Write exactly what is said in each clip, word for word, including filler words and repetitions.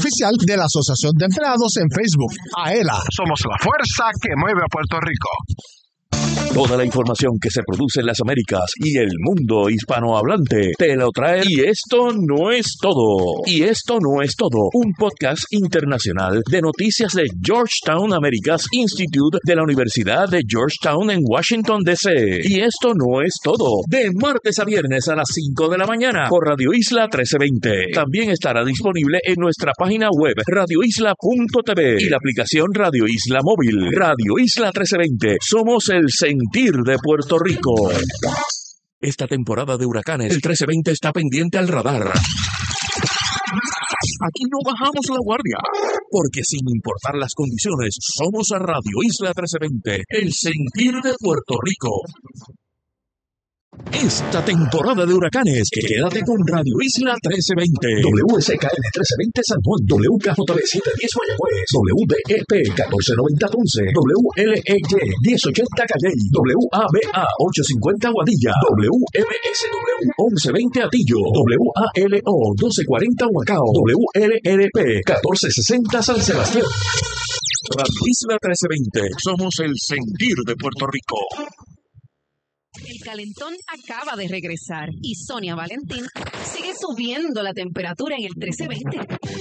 oficial de la Asociación de Empleados en Facebook, AELA. Somos la fuerza que mueve a Puerto Rico. Toda la información que se produce en las Américas y el mundo hispanohablante te lo trae. Y esto no es todo. Y esto no es todo. Un podcast internacional de noticias de Georgetown Americas Institute de la Universidad de Georgetown en Washington, D C Y esto no es todo. De martes a viernes a las cinco de la mañana por Radio Isla trece veinte. También estará disponible en nuestra página web radio isla punto t v y la aplicación Radio Isla Móvil. Radio Isla trece veinte. Somos el sentir de Puerto Rico. Esta temporada de huracanes, el trece veinte está pendiente al radar. Aquí no bajamos la guardia, porque sin importar las condiciones, somos a Radio Isla trece veinte, el sentir de Puerto Rico. Esta temporada de huracanes, quédate con Radio Isla trece veinte. W S K N trece veinte San Juan, W K J B setecientos diez Mayagüez, W D E P catorce noventa Ponce, W L E Y diez ochenta Calley, W A B A ochocientos cincuenta Guadilla, W M S W once veinte Atillo, W A L O doce cuarenta Huacao, W L R P catorce sesenta San Sebastián. Radio Isla trece veinte, somos el sentir de Puerto Rico. El calentón acaba de regresar y Sonia Valentín sigue subiendo la temperatura en el trece veinte.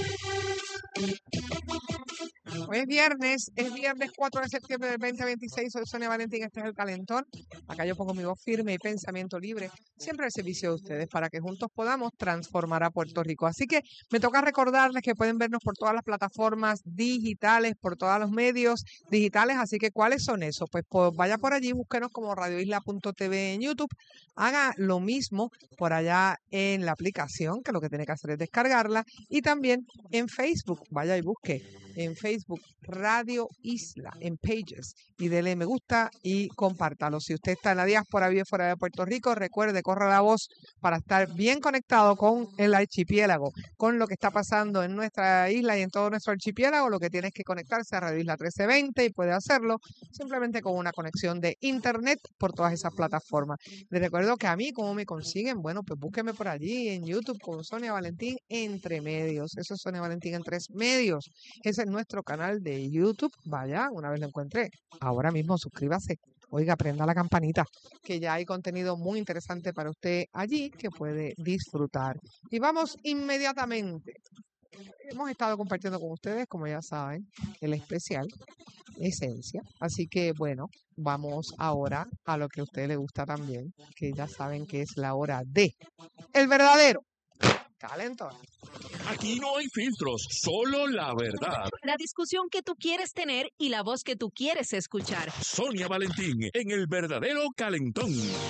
Hoy es viernes, es viernes cuatro de septiembre del veinte veintiséis. Soy Sonia Valentín, este es el calentón. Acá yo pongo mi voz firme y pensamiento libre, siempre al servicio de ustedes, para que juntos podamos transformar a Puerto Rico. Así que me toca recordarles que pueden vernos por todas las plataformas digitales, por todos los medios digitales. Así que, ¿cuáles son esos? Pues, pues vaya por allí, búsquenos como radio isla punto t v en YouTube. Haga lo mismo por allá en la aplicación, que lo que tiene que hacer es descargarla. Y también en Facebook, vaya y busque en Facebook Radio Isla, en Pages, y dele me gusta y compártalo. Si usted está en la diáspora, vive fuera de Puerto Rico, recuerde, corra la voz para estar bien conectado con el archipiélago, con lo que está pasando en nuestra isla y en todo nuestro archipiélago. Lo que tiene es que conectarse a Radio Isla trece veinte y puede hacerlo simplemente con una conexión de internet por todas esas plataformas. Les recuerdo que a mí, ¿cómo me consiguen? Bueno, pues búsqueme por allí en YouTube con Sonia Valentín Entre Medios. Eso es Sonia Valentín en Tres Medios. Ese es nuestro canal de YouTube. Vaya, una vez lo encuentre, ahora mismo suscríbase. Oiga, prenda la campanita, que ya hay contenido muy interesante para usted allí que puede disfrutar. Y vamos inmediatamente. Hemos estado compartiendo con ustedes, como ya saben, el especial Esencia. Así que, bueno, vamos ahora a lo que a usted le gusta también, que ya saben que es la hora de El Verdadero Calentón. Aquí no hay filtros, solo la verdad. La discusión que tú quieres tener y la voz que tú quieres escuchar. Sonia Valentín en El Verdadero Calentón.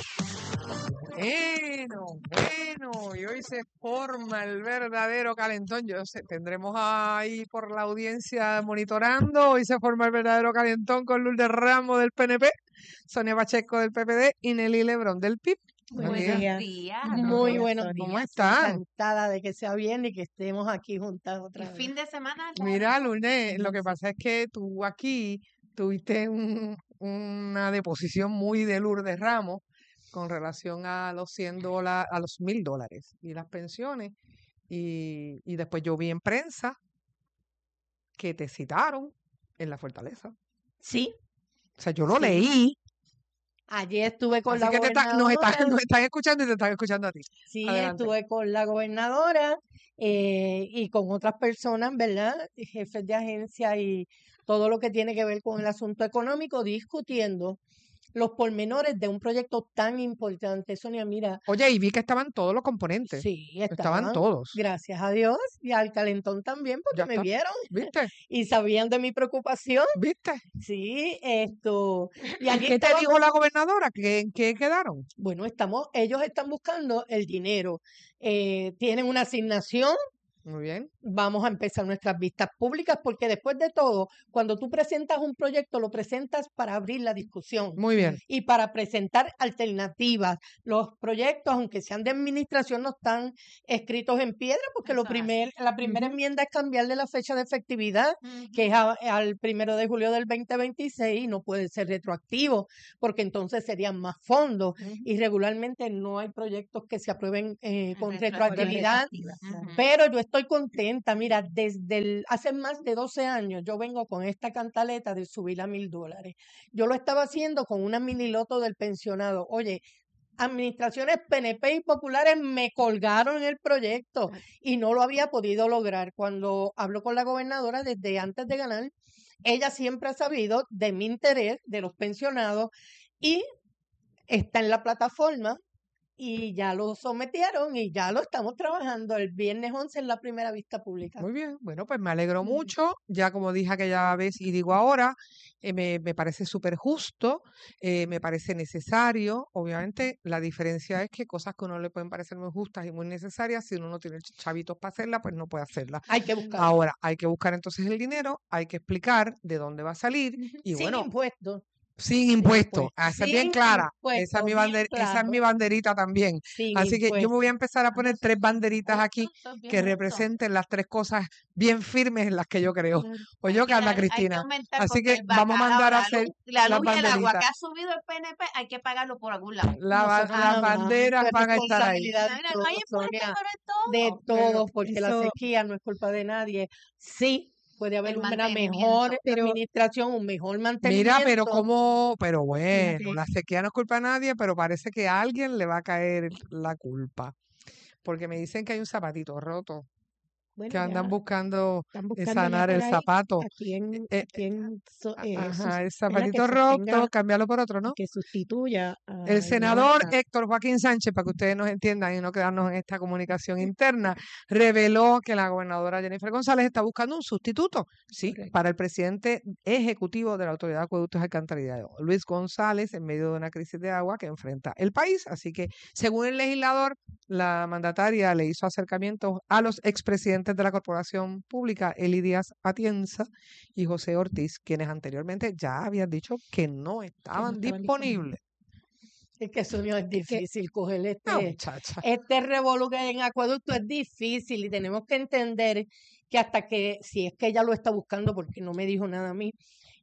Bueno, bueno, y hoy se forma el verdadero calentón. Yo sé, tendremos ahí por la audiencia monitorando. Hoy se forma el verdadero calentón con Lourdes Ramos del P N P, Sonia Pacheco del P P D y Nelly Lebrón del P I B. Buenos días. días. Muy buenos días. ¿Cómo están? Encantada de que sea viernes y que estemos aquí juntas otra El vez. fin de semana. Mira, Lourdes, lo que pasa es que tú aquí tuviste un, una deposición muy de Lourdes Ramos con relación a los cien dólares, a los mil dólares y las pensiones. Y, y después yo vi en prensa que te citaron en la Fortaleza. Sí. O sea, yo lo sí. leí. Ayer estuve con Así la que te gobernadora. Está, nos, están, nos están escuchando y te están escuchando a ti. Sí, Adelante. estuve con la gobernadora eh, y con otras personas, ¿verdad? Jefes de agencia y todo lo que tiene que ver con el asunto económico, discutiendo los pormenores de un proyecto tan importante. Sonia, mira. Oye, y vi que estaban todos los componentes. Sí, estaban, estaban todos. Gracias a Dios. Y al calentón también, porque ya me está. vieron. ¿Viste? Y sabían de mi preocupación. ¿Viste? Sí, esto. ¿Y aquí qué te dijo con... la gobernadora? ¿Qué, ¿En qué quedaron? Bueno, estamos, ellos están buscando el dinero. Eh, tienen una asignación. Muy bien. Vamos a empezar nuestras vistas públicas porque después de todo, cuando tú presentas un proyecto, lo presentas para abrir la discusión. Muy bien. Y para presentar alternativas. Los proyectos, aunque sean de administración, no están escritos en piedra porque lo primer, la primera uh-huh. enmienda es cambiarle la fecha de efectividad, uh-huh. que es a, al primero de julio del veinte veintiséis y no puede ser retroactivo porque entonces serían más fondos uh-huh. y regularmente no hay proyectos que se aprueben eh, con retroactividad. Uh-huh. Pero yo estoy estoy contenta. Mira, desde el, hace más de doce años yo vengo con esta cantaleta de subir a mil dólares. Yo lo estaba haciendo con una mini loto del pensionado. Oye, administraciones P N P y populares me colgaron en el proyecto y no lo había podido lograr. Cuando hablo con la gobernadora desde antes de ganar, ella siempre ha sabido de mi interés, de los pensionados, y está en la plataforma y ya lo sometieron y ya lo estamos trabajando. El viernes once en la primera vista pública. Muy bien, bueno, pues me alegro Ujú. mucho. Ya como dije aquella vez y digo ahora, eh, me, me parece súper justo, eh, me parece necesario. Obviamente, la diferencia es que cosas que a uno le pueden parecer muy justas y muy necesarias, si uno no tiene ch- chavitos para hacerlas, pues no puede hacerlas. Hay que buscarlo. Ahora, hay que buscar entonces el dinero, hay que explicar de dónde va a salir Ujú. y Sin bueno, impuestos. sin Sin impuestos. impuestos. Ah, esa es bien Sin clara. Esa es impuestos, mi bien bander- esa es claro. mi banderita también. Sin Así que yo me impuestos. voy a empezar a poner tres banderitas aquí Eso es bien que justo. representen las tres cosas bien firmes en las que yo creo. Claro. O Hay yo que que anda dar- hay que Cristina. aumentar Así porque que el vamos a bacalao, mandar a la hacer luz, la las luz y el agua banderitas. que ha subido el P N P hay que pagarlo por algún lado. La ba- Nosotros las jamás. banderas Esto es van a estar ahí. responsabilidad de Mira, no todos, hay impuestos, Sonia, pero es de todo. Pero todos, porque la Eso, sequía no es culpa de nadie. Sí, puede haber El una mantenimiento. mejor pero administración, un mejor Mira, mantenimiento. pero cómo, pero bueno, fíjate, la sequía no es culpa de nadie, pero parece que a alguien le va a caer la culpa. Porque me dicen que hay un zapatito roto, que bueno, andan ya buscando están eh, buscando ya sanar el por ahí zapato. a quién, Eh, a quién so- a- eh, sus- ajá, el ¿verdad? que zapatito roto, sostenga cambiarlo por otro, y ¿no? que sustituya El a senador Inabasta. Héctor Joaquín Sánchez, para que ustedes nos entiendan y no quedarnos en esta comunicación interna, reveló que la gobernadora Jennifer González está buscando un sustituto, sí, Correcto. para el presidente ejecutivo de la Autoridad de Acueductos y Alcantarillado, Luis González, en medio de una crisis de agua que enfrenta el país. Así que, según el legislador, la mandataria le hizo acercamientos a los expresidentes de la Corporación Pública, Eli Díaz Atienza y José Ortiz, quienes anteriormente ya habían dicho que no Que no estaban estaban disponibles. disponibles. Es que Sonia, es Es que difícil coger No, este, muchacha. este revolú que hay en acueducto, es difícil y tenemos que entender que hasta que, si es que ella lo está buscando, porque no me dijo nada a mí,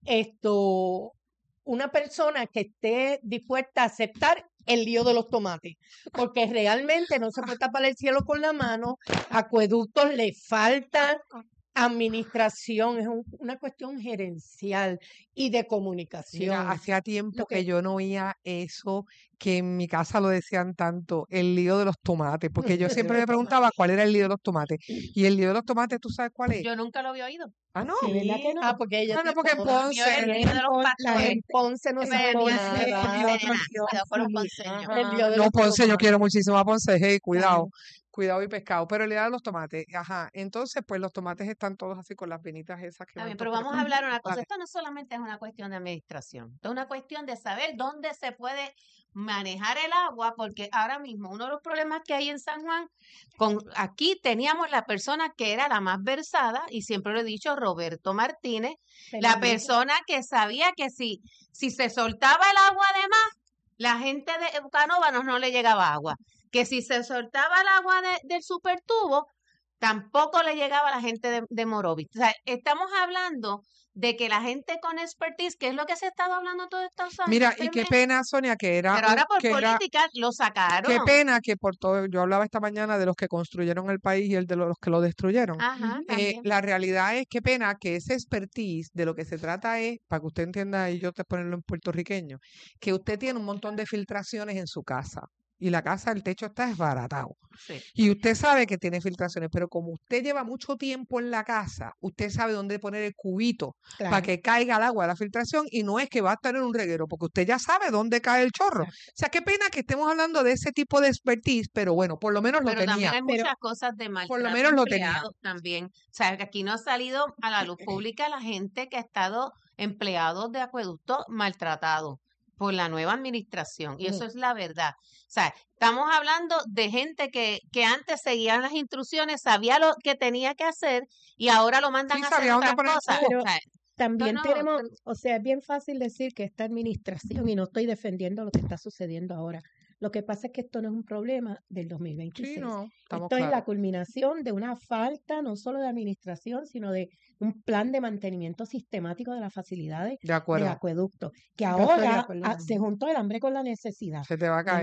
esto, una persona que esté dispuesta a aceptar el lío de los tomates, porque realmente no se puede tapar el cielo con la mano, acueductos le falta administración, es un- una cuestión gerencial y de Mira, comunicación. hacía tiempo lo que que yo no oía eso, que en mi casa lo decían tanto, el lío de los tomates, porque yo siempre me preguntaba cuál era el lío de los tomates. Y el lío de los tomates, ¿tú sabes cuál es? Yo nunca lo había oído. Ah, no. de verdad que Sí, no. ah, porque ella Ah, no, te porque en Yo Ponce, el Pero lío de en los Pon- la pastores. en gente Ponce no en sabe Nena, Ponce, nada. en nena, otros cuidado con los sí, ponceños. El lío de no, los Ponce, yo tomates. quiero muchísimo a Ponce, hey, cuidado, claro. cuidado y pescado, pero el lío de los tomates, ajá, entonces pues los tomates están todos así con las venitas esas que Está van bien, todas pero por vamos acá. a hablar una cosa. Vale. Esto no solamente es una cuestión de administración, esto es una cuestión de saber dónde se puede manejar el agua, porque ahora mismo uno de los problemas que hay en San Juan, con aquí teníamos la persona que era la más versada, y siempre lo he dicho, Roberto Martínez, la Fernandito. persona que sabía que si, si se soltaba el agua de más, la gente de Canóvanos no le llegaba agua, que si se soltaba el agua de- del supertubo, tampoco le llegaba a la gente de, de Morovis. O sea, estamos hablando de que la gente con expertise, que es lo que se ha estado hablando todos estos años, Mira, y qué tremendo, pena, Sonia, que era pero un, ahora por que era, política lo qué sacaron. pena que por todo, yo hablaba esta mañana de los que construyeron el país y el de los que lo destruyeron. Ajá, Eh, también. la realidad es, qué pena que ese expertise de lo que se trata es, para que usted entienda y yo te ponerlo en puertorriqueño, que usted tiene un montón de filtraciones en su casa y la casa, el techo está desbaratado. Sí. Y usted sabe que tiene filtraciones, pero como usted lleva mucho tiempo en la casa, usted sabe dónde poner el cubito para Claro. que caiga el agua de la filtración y no es que va a estar en un reguero, porque usted ya sabe dónde cae el chorro. Exacto. O sea, qué pena que estemos hablando de ese tipo de expertise, pero bueno, por lo menos lo Pero también tenía. hay Pero muchas cosas de Por lo maltrato menos lo tenía. empleados también. O sea, que aquí no ha salido a la luz pública la gente que ha estado empleados de acueducto maltratados por la nueva administración. Y eso Mm. es la verdad. O sea, estamos hablando de gente que, que antes seguían las instrucciones, sabía lo que tenía que hacer y ahora lo mandan Sí, a hacer sabía dónde otras poner el cosas. cubo. O Pero sea, también no, tenemos, no, o sea, es bien fácil decir que esta administración, y no estoy defendiendo lo que está sucediendo ahora. Lo que pasa es que esto no es un problema del dos mil Sí, veintiséis. no, estamos Esto es la claros. culminación de una falta no solo de administración, sino de un plan de mantenimiento sistemático de las facilidades De de acuerdo. acueducto, que Yo estoy de ahora acuerdo ah, con se ella. juntó el hambre con la necesidad, Se te va a caer. ¿verdad?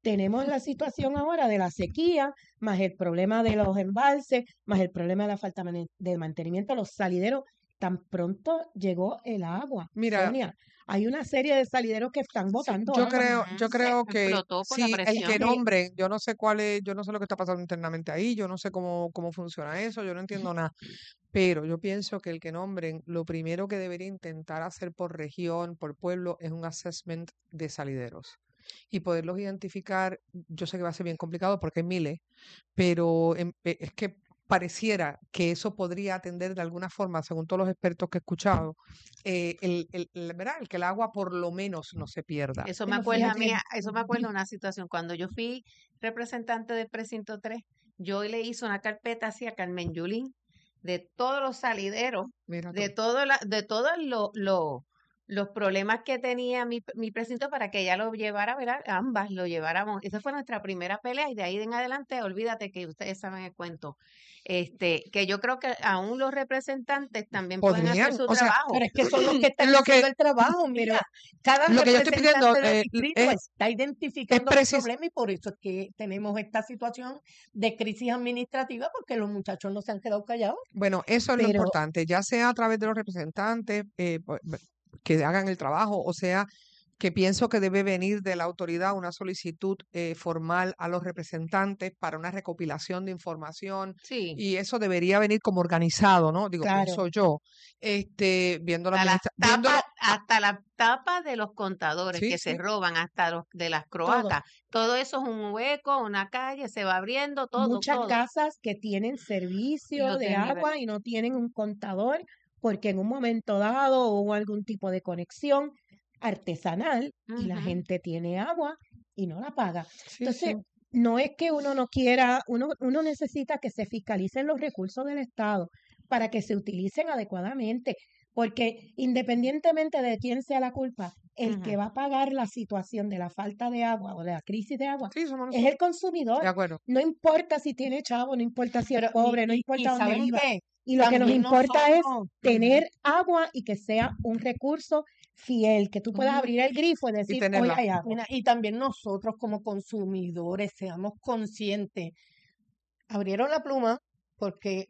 tenemos la situación ahora de la sequía, más el problema de los embalses, más el problema de la falta mane- de mantenimiento de los salideros. Tan pronto llegó el agua, Mira, Sonia. Hay una serie de salideros que están sí, botando yo agua. creo, Ujú, yo se creo que explotó por la sí, el que presión. Sí, nombren, yo no sé cuál es, yo no sé lo que está pasando internamente ahí, yo no sé cómo, cómo funciona eso, yo no entiendo nada, pero yo pienso que el que nombren, lo primero que debería intentar hacer por región, por pueblo, es un assessment de salideros y poderlos identificar. Yo sé que va a ser bien complicado porque hay miles, pero em- e- es que pareciera que eso podría atender de alguna forma, según todos los expertos que he escuchado, eh, el, el, el- ¿verdad? El que el agua por lo menos no se pierda. Eso me Pero acuerda a fíjate, mí, a- eso me acuerda una situación. Cuando yo fui representante del precinto tres, yo le hice una carpeta así a Carmen Yulín de todos los salideros, Mira de tú. todo la, de todos lo- lo- los problemas que tenía mi, mi precinto para que ella lo llevara, ¿verdad? Ambas lo lleváramos. Esa fue nuestra primera pelea y de ahí en adelante, olvídate que ustedes saben el cuento. Este, que yo creo que aún los representantes también pueden hacer Podrían, su o sea, trabajo. Pero es que son los que están lo haciendo que, el trabajo. pero Mira, cada lo que yo estoy pidiendo representante del eh, distrito es, está es identificando los precis- problemas y por eso es que tenemos esta situación de crisis administrativa porque los muchachos no se han quedado callados. bueno, eso es lo pero importante, ya sea a través de los representantes eh, pues, ve- que hagan el trabajo, o sea, que pienso que debe venir de la autoridad una solicitud eh, formal a los representantes para una recopilación de información Sí, y eso debería venir como organizado, ¿no? Digo, claro, pienso yo, este, viendo la hasta las administra- viéndolo, tapas, hasta las tapas de los contadores sí, que se sí, roban, hasta los de las todo. croacas. Todo eso es un hueco, una calle, se va abriendo, todo, Muchas todo. casas que tienen Y servicio lo de tienen, ¿verdad? agua y no tienen un contador porque en un momento dado hubo algún tipo de conexión artesanal y la Ujú. gente tiene agua y no la paga. sí, Entonces, sí. no es que uno no quiera, uno, uno necesita que se fiscalicen los recursos del Estado para que se utilicen adecuadamente, porque independientemente de quién sea la culpa, el que Ujú. va a pagar la situación de la falta de agua o de la crisis de agua Sí, somos es el nosotros. consumidor. De acuerdo. No importa si tiene chavo, no importa si es Pero, y, pobre, no y, y importa dónde ¿saben viva. qué? Y lo que nos También importa es nosotros, tener agua y que sea un recurso fiel, que tú puedas Ujú. abrir el grifo y Y decir, hoy tenerla. hay agua. mira, y también nosotros como consumidores seamos conscientes. Abrieron la pluma porque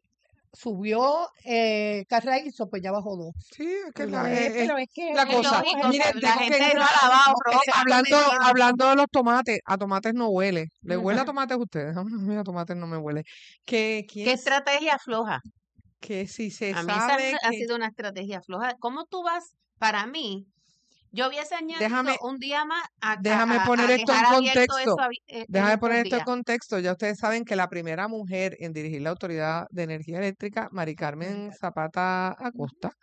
subió eh, Carraízo, pues ya bajó dos. Sí, es que Pues, la, eh, eh, pero es que la Es cosa. vamos lógico, a Mire, la estar tengo que gente ir no ha a- lavado eh, ropa, no hablando, metido. hablando de los tomates, a tomates no huele. ¿Le huele a Ujú. tomates a ustedes? A mí a tomates no me huele. Que ¿Qué quién s- estrategia floja? que si se A mí esa sabe ha que sido una estrategia floja. ¿Cómo tú vas? Para mí, yo hubiese añadido déjame un día más a, a- déjame a- a poner esto en dejar abierto contexto. eso abi- eh, en Déjame estos poner esto en días. contexto. Ya ustedes saben que la primera mujer en dirigir la Autoridad de Energía Eléctrica, Mari Carmen Zapata Acosta,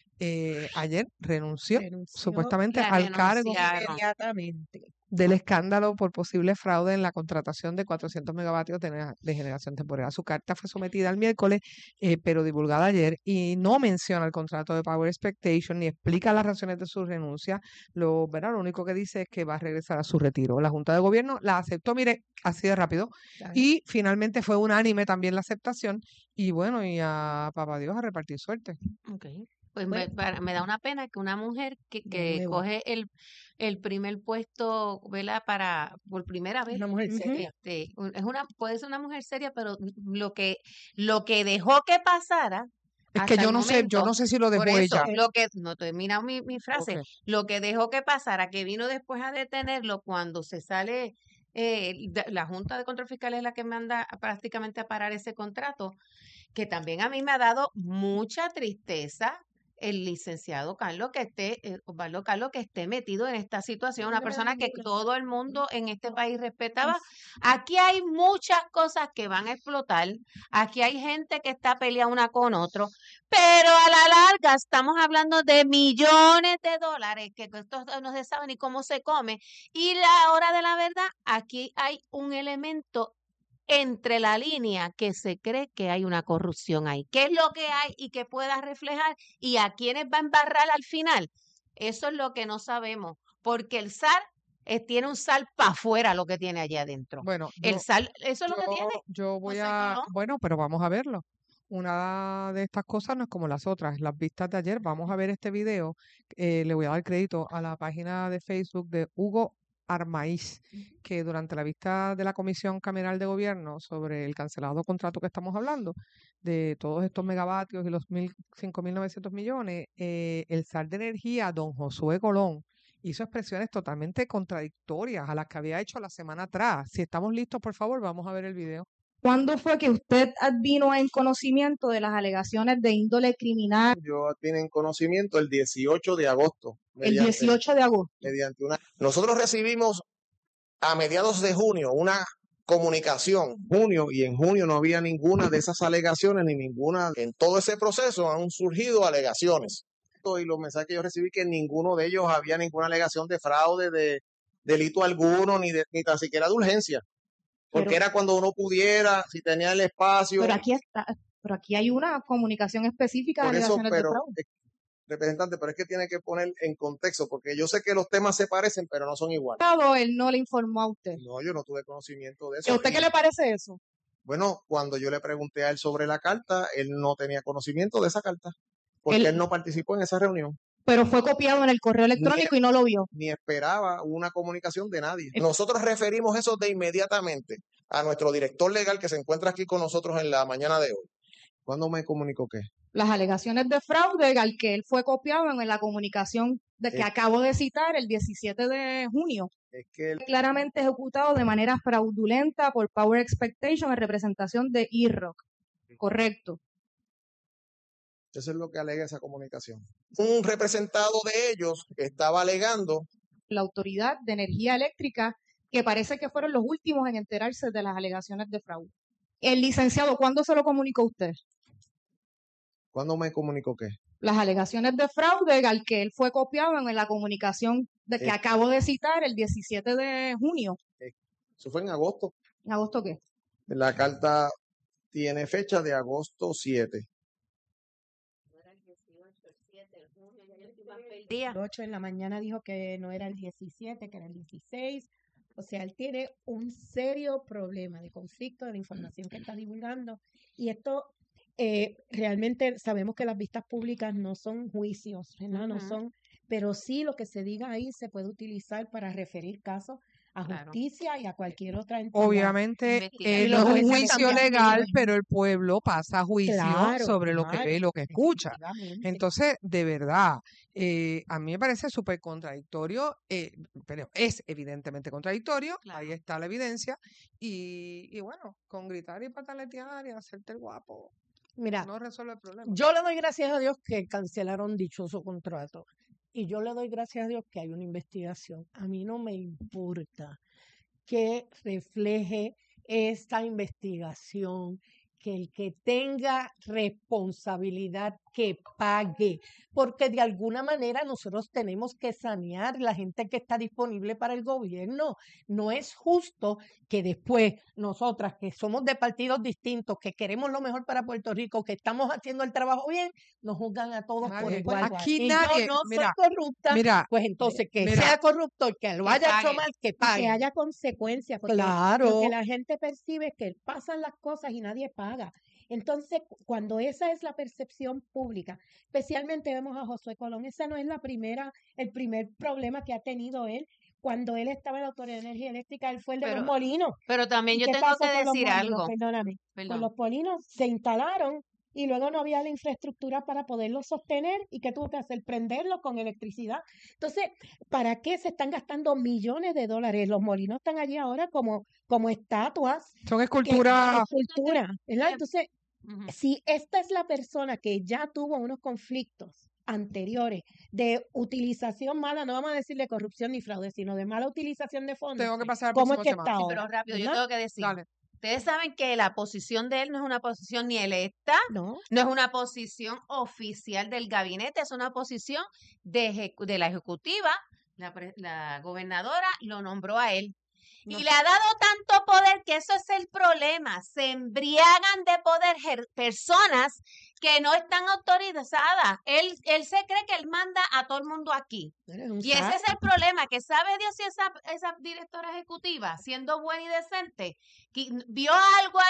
eh, ayer renunció renunció supuestamente La al cargo renunciaron. inmediatamente. del escándalo por posible fraude en la contratación de cuatrocientos megavatios de, ne- de generación temporal. Su carta fue sometida el miércoles, eh, pero divulgada ayer, y no menciona el contrato de Power Expectation ni explica las razones de su renuncia. Lo, ¿verdad? Lo único que dice es que va a regresar a su retiro. La Junta de Gobierno la aceptó, mire, así de rápido, Claro. y finalmente fue unánime también la aceptación. Y bueno, y a papá Dios a repartir suerte. Ok. Pues Bueno, me, para- me da una pena que una mujer que, de que nuevo, coge el, el primer puesto, ¿verdad? Para, por primera vez, Una mujer Ujú. seria. este, un- es una, puede ser una mujer seria, pero lo que, lo que dejó que pasara Es que hasta yo el no sé, yo momento, no sé si lo por dejó eso, ella. lo que, no te mira mi, mi frase, Ok. lo que dejó que pasara, que vino después a detenerlo cuando se sale, eh, de- la Junta de Control Fiscal es la que manda a- prácticamente a parar ese contrato, que también a mí me ha dado mucha tristeza el licenciado Carlos que esté, eh, Osvaldo Carlos que esté metido en esta situación, una persona que todo el mundo en este país respetaba. Aquí hay muchas cosas que van a explotar, aquí hay gente que está peleando una con otro, pero a la larga estamos hablando de millones de dólares, que esto no se sabe ni cómo se come, y la hora de la verdad, aquí hay un elemento entre la línea que se cree que hay una corrupción ahí. ¿Qué es lo que hay y que pueda reflejar? ¿Y a quiénes va a embarrar al final? Eso es lo que no sabemos, porque el sal eh, tiene un sal para afuera lo que tiene allá adentro. Bueno, El yo, sal, eso es lo que tiene. yo, yo voy sé, a, ¿no? bueno, pero vamos a verlo. Una de estas cosas no es como las otras. Las vistas de ayer, vamos a ver este video. Eh, le voy a dar crédito a la página de Facebook de Hugo Armaiz, que durante la vista de la Comisión Cameral de Gobierno sobre el cancelado contrato que estamos hablando, de todos estos megavatios y los mil, cinco mil novecientos millones, eh, el S A R de Energía, don Josué Colón, hizo expresiones totalmente contradictorias a las que había hecho la semana atrás. Si estamos listos, por favor, vamos a ver el video. ¿Cuándo fue que usted vino en conocimiento de las alegaciones de índole criminal? Yo vine en conocimiento el dieciocho de agosto. El mediante- dieciocho de agosto. mediante una. Nosotros recibimos a mediados de junio una comunicación, junio, y en junio no había ninguna de esas alegaciones ni ninguna. En todo ese proceso han surgido alegaciones. Y los mensajes que yo recibí que en ninguno de ellos había ninguna alegación de fraude, de delito alguno, ni, de, ni tan siquiera de urgencia. Porque Pero- era cuando uno pudiera, si tenía el espacio. Pero aquí está, pero aquí hay una comunicación específica de Por eso, alegaciones de pero, fraude. eh, representante, pero es que tiene que poner en contexto, porque yo sé que los temas se parecen, pero no son iguales. Él no le informó a usted. No, yo no tuve conocimiento de ¿Y eso. a usted Y, qué le parece eso? bueno, cuando yo le pregunté a él sobre la carta, él no tenía conocimiento de esa carta, porque Él- él, no participó en esa reunión, Pero fue copiado en el correo electrónico y no lo vio. ni esperaba una comunicación de nadie. Nosotros referimos eso de inmediatamente a nuestro director legal que se encuentra aquí con nosotros en la mañana de hoy. ¿Cuándo me comunicó qué? Las alegaciones de fraude al que él fue copiado en la comunicación de que Eh. acabo de citar el diecisiete de junio. Es que él, Claramente ejecutado de manera fraudulenta por Power Expectation en representación de E-Rock. Correcto. eso es lo que alega esa comunicación. Un representado de ellos estaba alegando La Autoridad de Energía Eléctrica, que parece que fueron los últimos en enterarse de las alegaciones de fraude. El licenciado, ¿cuándo se lo comunicó a usted? ¿Cuándo me comunicó qué? Las alegaciones de fraude al que él fue copiado en la comunicación de que Eh. acabo de citar el diecisiete de junio. Eso fue en agosto. ¿En agosto qué? La carta tiene fecha de agosto siete. Día. El ocho en la mañana dijo que no era el diecisiete, que era el dieciséis. O sea, él tiene un serio problema de conflicto de la información que está divulgando. Y esto eh, realmente sabemos que las vistas públicas no son juicios, ¿verdad? No Ujú. son, pero sí lo que se diga ahí se puede utilizar para referir casos a Claro. justicia y a cualquier otra entidad. Obviamente, Investigar. eh, Y no los es un jueces juicio también legal, tienen- pero el pueblo pasa a juicio Claro, sobre lo que claro, ve y lo que escucha. efectivamente. Entonces, de verdad, eh, a mí me parece súper contradictorio, eh, pero es evidentemente contradictorio, Claro. ahí está la evidencia, y, y bueno, con gritar y pataletear y hacerte el guapo, Mira, no resuelve el problema. yo le doy gracias a Dios que cancelaron dichoso contrato. Y yo le doy gracias a Dios que hay una investigación. A mí no me importa que refleje esta investigación, que el que tenga responsabilidad que pague, porque de alguna manera nosotros tenemos que sanear la gente que está disponible para el gobierno. No es justo que después nosotras que somos de partidos distintos, que queremos lo mejor para Puerto Rico, que estamos haciendo el trabajo bien, nos juzgan a todos por Nadie. igual. Aquí Y nadie, yo no mira, soy corrupta, mira, pues entonces que mira. sea corrupto y que lo Que haya hecho pague. mal, que Y pague. que haya consecuencias, porque Claro. lo que la gente percibe es que pasan las cosas y nadie paga. Entonces, cu- cuando esa es la percepción pública, especialmente vemos a Josué Colón, esa no es la primera, el primer problema que ha tenido él. Cuando él estaba en la Autoridad de Energía Eléctrica, él fue el de Pero- los molinos. Pero también ¿Y yo qué tengo pasó que con los decir molinos? algo. Perdóname. Con Perdón. los molinos se instalaron y luego no había la infraestructura para poderlos sostener. ¿Y qué tuvo que hacer? Prenderlos con electricidad. Entonces, ¿para qué se están gastando millones de dólares? Los molinos están allí ahora como, como estatuas, Son que- esculturas. esculturas, ¿verdad? Entonces, Ujú. si esta es la persona que ya tuvo unos conflictos anteriores de utilización mala, no vamos a decir de corrupción ni fraude, sino de mala utilización de fondos, Tengo que pasar al ¿cómo es próximo que tema. está Sí, ahora? pero rápido, yo ¿verdad? tengo que decir. Dale. Ustedes saben que la posición de él no es una posición ni electa, No, no es una posición oficial del gabinete, es una posición de, ejecu- de la ejecutiva. La, pre- la gobernadora lo nombró a él. No Y le ha dado tanto poder que eso es el problema. Se embriagan de poder ger- personas que no están autorizadas. Él, él se cree que él manda a todo el mundo aquí. eres un Y ese es sapo. el problema, que sabe Dios si esa, esa directora ejecutiva, siendo buena y decente, que vio algo ahí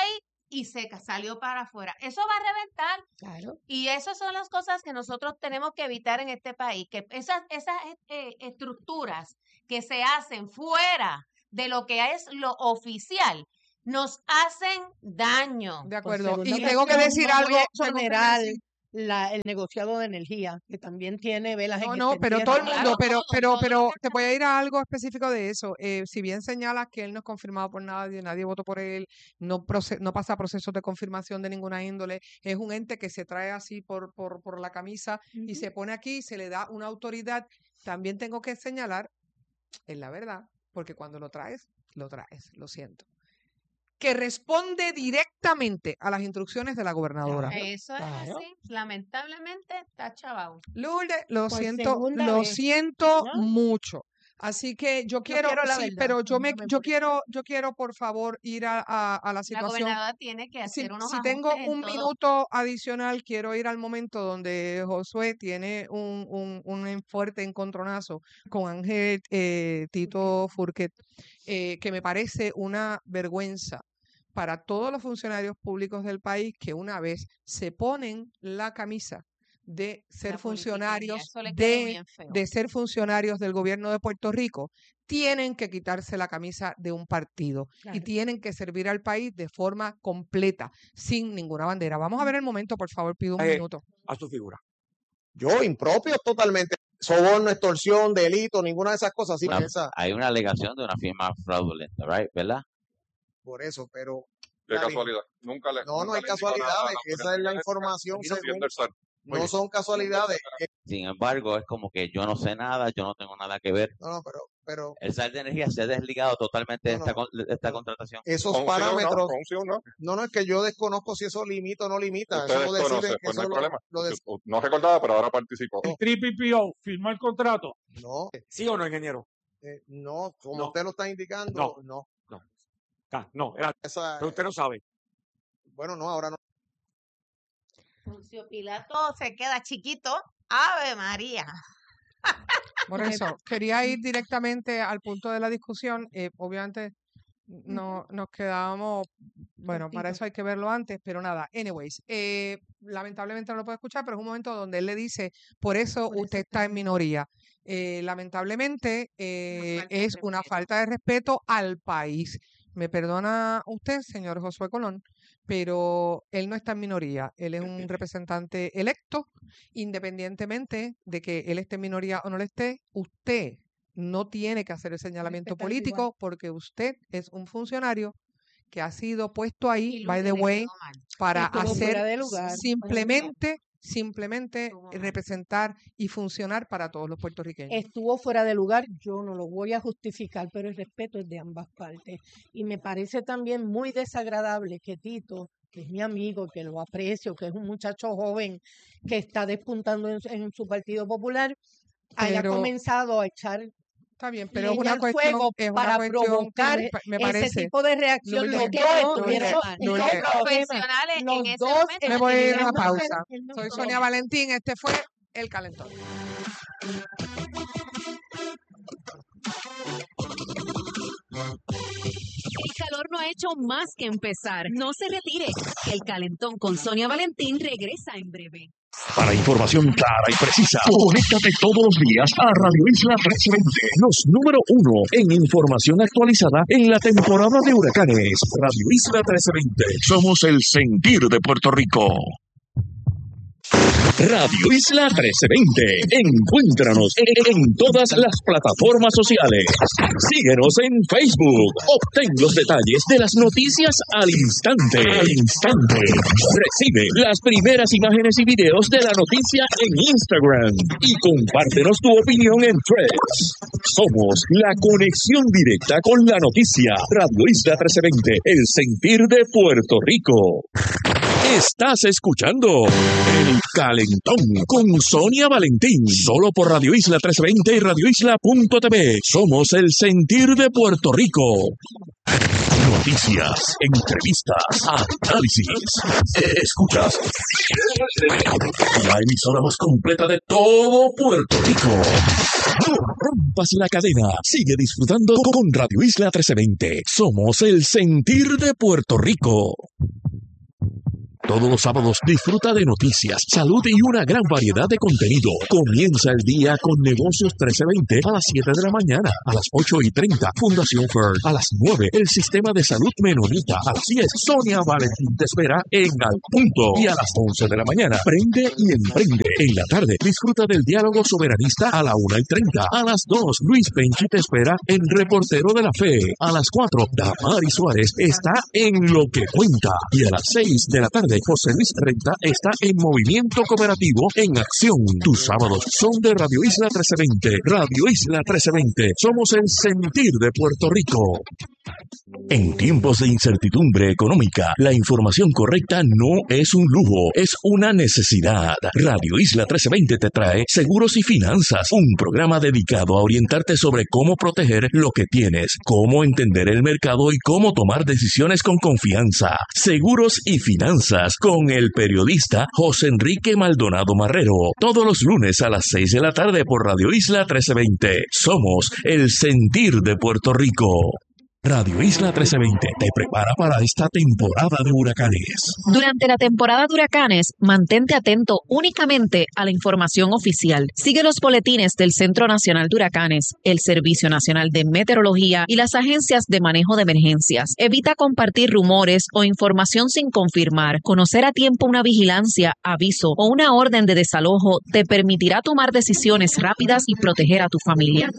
y se ca- salió para afuera. Eso va a reventar. Claro. Y esas son las cosas que nosotros tenemos que evitar en este país, que esas, esas eh, estructuras que se hacen fuera de lo que es lo oficial nos hacen daño. De Por acuerdo. segunda Y tengo que ocasión, decir no voy algo. a tengo que exonerar decir- la, el negociado de energía, que también tiene velas No, en no, este pero entierro. todo el mundo, Claro, pero, todo, pero, todo pero lo que te voy a ir a algo específico de eso. Eh, si bien señalas que él no es confirmado por nadie, nadie votó por él, no, proce- no pasa procesos de confirmación de ninguna índole, es un ente que se trae así por, por, por la camisa y se pone aquí y se le da una autoridad. También tengo que señalar, es la verdad, porque cuando lo traes, lo traes, lo siento, que responde directamente a las instrucciones de la gobernadora. Eso es Claro. así. Lamentablemente está chavado. Lourdes, lo Por siento, segunda lo vez, siento ¿no? mucho. Así que yo quiero, quiero la sí, verdad, pero yo me, perdóname yo por eso. quiero, yo quiero por favor ir a, a, a la La situación. gobernadora tiene que Si, hacer unos si tengo ajustes en un todo. minuto adicional, quiero ir al momento donde Josué tiene un, un, un fuerte encontronazo con Ángel eh, Tito Furquet, eh, que me parece una vergüenza para todos los funcionarios públicos del país que una vez se ponen la camisa de ser La funcionarios politiquería, eso le quedó de, bien feo. de ser funcionarios del gobierno de Puerto Rico, tienen que quitarse la camisa de un partido y Claro. tienen que servir al país de forma completa, sin ninguna bandera. Vamos a ver el momento, por favor, pido un Eh, minuto. a su figura. Yo, impropio totalmente. Soborno, extorsión, delito, ninguna de esas cosas. Sí, Una- esa, hay una alegación de una firma fraudulenta, right? ¿Verdad? por eso, pero Qué Dale. casualidad. Nunca le. no, no nunca hay le digo nada a la casualidades. Esa es la autoridad. información Aquí no según. tiende el ser. Muy No bien. son casualidades. eh, Sin embargo, es como que yo no sé nada, yo no tengo nada que ver. No, no, pero, pero El S A R de Energía se ha desligado totalmente de No, esta, no, con- de esta no. contratación. esos Con un sí o no, parámetros, con un sí o no. no, no es que yo desconozco si eso limita o no limita. Usted Eso lo decide, desconoce, pues no hay eso lo, problema. lo Usted- dec- No recordaba, pero ahora participó. El triple P O firmó el contrato. no, ¿Sí o no, ingeniero? eh, no, como No. usted lo está indicando, No. no. Ah, no, era, Esa, pero usted no sabe. bueno, no, ahora no. Poncio Pilato se queda chiquito. Ave María. Por eso, quería ir directamente al punto de la discusión. eh, obviamente, no nos quedábamos, bueno, para eso hay que verlo antes, pero nada, anyways, eh, lamentablemente no lo puedo escuchar, pero es un momento donde él le dice, por eso Por eso usted está en minoría. Eh, lamentablemente eh, falta de es una respeto. falta de respeto al país. Me perdona usted, señor Josué Colón, pero él no está en minoría. Él es un representante electo, independientemente de que él esté en minoría o no lo esté. Usted no tiene que hacer el señalamiento respetarlo político igual. porque usted es un funcionario que ha sido puesto ahí, Y by Lourdes the le way, quedó mal. para Estuvo hacer fuera de lugar. simplemente, simplemente Estuvo mal. representar y funcionar para todos los puertorriqueños. Estuvo fuera de lugar, yo no lo voy a justificar, pero el respeto es de ambas partes. Y me parece también muy desagradable que Tito, que es mi amigo, que lo aprecio, que es un muchacho joven que está despuntando en, en su Partido Popular, haya Pero- comenzado a echar Está bien, pero es leña una al cuestión, fuego es una para cuestión que provocar me, pa- me ese parece. tipo de reacción. Lourdes, Los que dos no, estuvieron, Lourdes, los Lourdes. dos- Profesionales los en ese dos momento. Me voy a ir a una estuvieron- pausa. Él no Soy fue. Sonia Valentín, este fue El Calentón. El calor no ha hecho más que empezar. No se retire. El Calentón con Sonia Valentín regresa en breve. Para información clara y precisa, conéctate todos los días a Radio Isla trescientos veinte, los número uno en información actualizada en la temporada de huracanes. Radio Isla trescientos veinte, somos el sentir de Puerto Rico. Radio Isla trescientos veinte. Encuéntranos en, en todas las plataformas sociales. Síguenos en Facebook. Obtén los detalles de las noticias al instante. Al instante. Recibe las primeras imágenes y videos de la noticia en Instagram. Y compártenos tu opinión en Threads. Somos la conexión directa con la noticia. Radio Isla trescientos veinte. El sentir de Puerto Rico. Estás escuchando El Calentón con Sonia Valentín, solo por Radio Isla trescientos veinte y Radio Isla punto t v. Somos el sentir de Puerto Rico. Noticias, entrevistas, análisis. Escuchas la emisora más completa de todo Puerto Rico. No rompas la cadena. Sigue disfrutando con Radio Isla trescientos veinte. Somos el sentir de Puerto Rico. Todos los sábados disfruta de noticias, salud y una gran variedad de contenido. Comienza el día con Negocios trece veinte a las siete de la mañana, a las ocho y treinta, Fundación Fern, a las nueve, el Sistema de Salud Menonita, a las diez, Sonia Valentín te espera en Al Punto, y a las once de la mañana, Prende y Emprende. En la tarde, disfruta del diálogo soberanista a la una y treinta, a las dos, Luis Penchi te espera en Reportero de la Fe, a las cuatro, Damari Suárez está en Lo que Cuenta, y a las seis de la tarde, José Luis Renta está en Movimiento Cooperativo en Acción. Tus sábados son de Radio Isla trece veinte. Radio Isla trece veinte. Somos el sentir de Puerto Rico. En tiempos de incertidumbre económica, la información correcta no es un lujo, es una necesidad. Radio Isla trece veinte te trae Seguros y Finanzas, un programa dedicado a orientarte sobre cómo proteger lo que tienes, cómo entender el mercado y cómo tomar decisiones con confianza. Seguros y Finanzas con el periodista José Enrique Maldonado Marrero. Todos los lunes a las seis de la tarde por Radio Isla trece veinte. Somos el sentir de Puerto Rico. Radio Isla trece veinte te prepara para esta temporada de huracanes. Durante la temporada de huracanes, mantente atento únicamente a la información oficial. Sigue los boletines del Centro Nacional de Huracanes, el Servicio Nacional de Meteorología y las agencias de manejo de emergencias. Evita compartir rumores o información sin confirmar. Conocer a tiempo una vigilancia, aviso o una orden de desalojo te permitirá tomar decisiones rápidas y proteger a tu familia.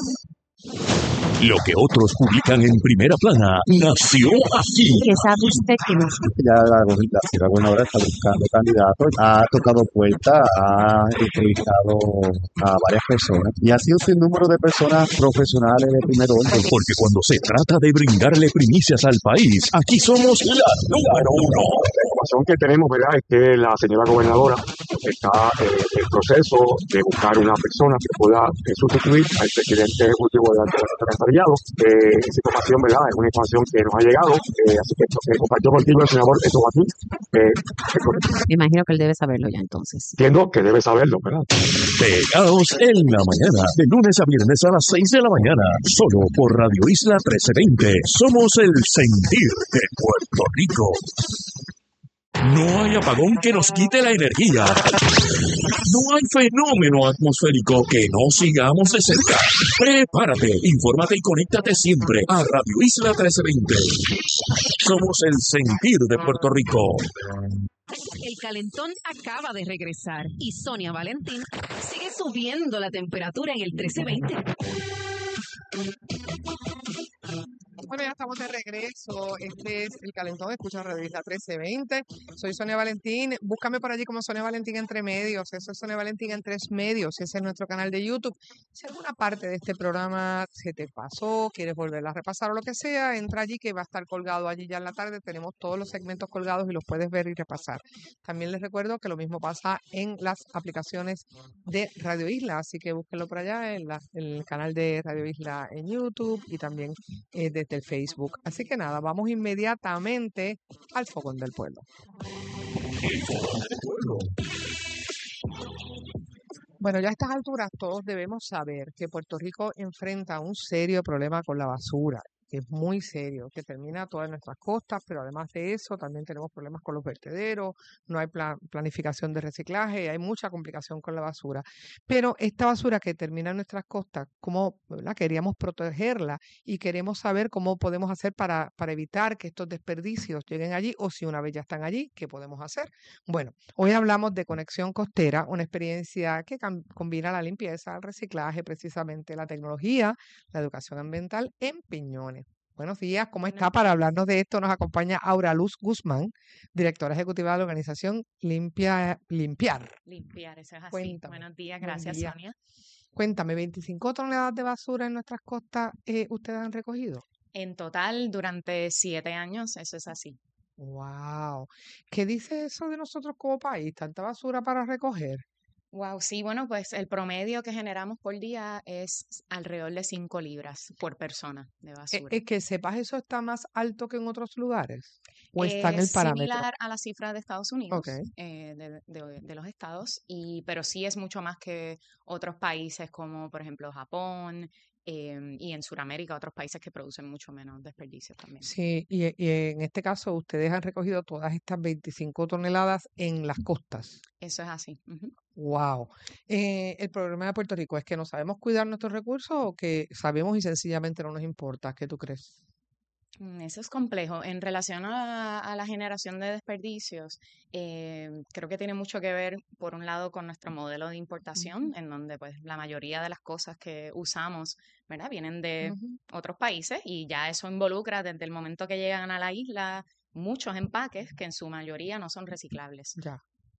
Lo que otros publican en primera plana nació aquí. ¿Qué sabe usted que no? Ya la, la gobernadora está buscando candidatos, ha tocado puertas, ha entrevistado a varias personas y ha sido un número de personas profesionales de primer orden. Porque cuando se trata de brindarle primicias al país, aquí somos la número uno. La información que tenemos, ¿verdad?, es que la señora gobernadora está eh, en el proceso de buscar una persona que pueda eh, sustituir al presidente ejecutivo de la Secretaría. Eh, esa información, ¿verdad?, es una información que nos ha llegado, eh, así que esto que compartió contigo el senador Eto Joaquín. Eh, Me imagino que él debe saberlo ya entonces. Entiendo que debe saberlo, ¿verdad? Pegados en la mañana, de lunes a viernes a las seis de la mañana, solo por Radio Isla trece veinte. Somos el sentir de Puerto Rico. No hay apagón que nos quite la energía. No hay fenómeno atmosférico que no sigamos de cerca. Prepárate, infórmate y conéctate siempre a Radio Isla trece veinte. Somos el sentir de Puerto Rico. El calentón acaba de regresar y Sonia Valentín sigue subiendo la temperatura en el trece veinte. Bueno, ya estamos de regreso. Este es El Calentón. Escucha Radio Isla trece veinte. Soy Sonia Valentín. Búscame por allí como Sonia Valentín Entre Medios. Eso es Sonia Valentín en Tres Medios. Ese es nuestro canal de YouTube. Si alguna parte de este programa se te pasó, quieres volverla a repasar o lo que sea, entra allí que va a estar colgado allí ya en la tarde. Tenemos todos los segmentos colgados y los puedes ver y repasar. También les recuerdo que lo mismo pasa en las aplicaciones de Radio Isla. Así que búsquenlo por allá en, la, en el canal de Radio Isla en YouTube y también eh, desde el Facebook. Así que nada, vamos inmediatamente al Fogón del Pueblo. El Fogón del Pueblo. Bueno, ya a estas alturas todos debemos saber que Puerto Rico enfrenta un serio problema con la basura, que es muy serio, que termina todas nuestras costas, pero además de eso también tenemos problemas con los vertederos, no hay plan, planificación de reciclaje, hay mucha complicación con la basura. Pero esta basura que termina en nuestras costas, ¿cómo, verdad? Queríamos protegerla y queremos saber cómo podemos hacer para, para evitar que estos desperdicios lleguen allí o si una vez ya están allí, ¿qué podemos hacer? Bueno, hoy hablamos de Conexión Costera, una experiencia que cam- combina la limpieza, el reciclaje, precisamente la tecnología, la educación ambiental en Piñones. Buenos días, ¿cómo está? Para hablarnos de esto nos acompaña Aura Luz Guzmán, directora ejecutiva de la organización Limpia, Limpiar. Limpiar, eso es así. Cuéntame. Buenos días, Buen gracias día. Sonia. Cuéntame, ¿veinticinco toneladas de basura en nuestras costas eh, ustedes han recogido? En total, durante siete años, eso es así. ¡Wow! ¿Qué dice eso de nosotros como país? ¿Tanta basura para recoger? Wow, sí, bueno, pues el promedio que generamos por día es alrededor de cinco libras por persona de ¿Es basura. es que sepas eso está más alto que en otros lugares? ¿O está en el Es parámetro? similar a la cifra de Estados Unidos, Ok. eh, de, de- de los estados, y, pero sí es mucho más que otros países como, por ejemplo, Japón, eh, y en Sudamérica otros países que producen mucho menos desperdicios también. Sí, y, y en este caso ustedes han recogido todas estas veinticinco toneladas en las costas. Eso es así. Ujú. Wow. Eh, el problema de Puerto Rico es que no sabemos cuidar nuestros recursos o que sabemos y sencillamente no nos importa. ¿Qué tú crees? Mm, Eso es complejo. En relación a, a la generación de desperdicios, eh, creo que tiene mucho que ver, por un lado, con nuestro modelo de importación, en donde pues la mayoría de las cosas que usamos, ¿verdad? Vienen de Ujú. otros países y ya eso involucra desde el momento que llegan a la isla muchos empaques que en su mayoría no son reciclables. Ya.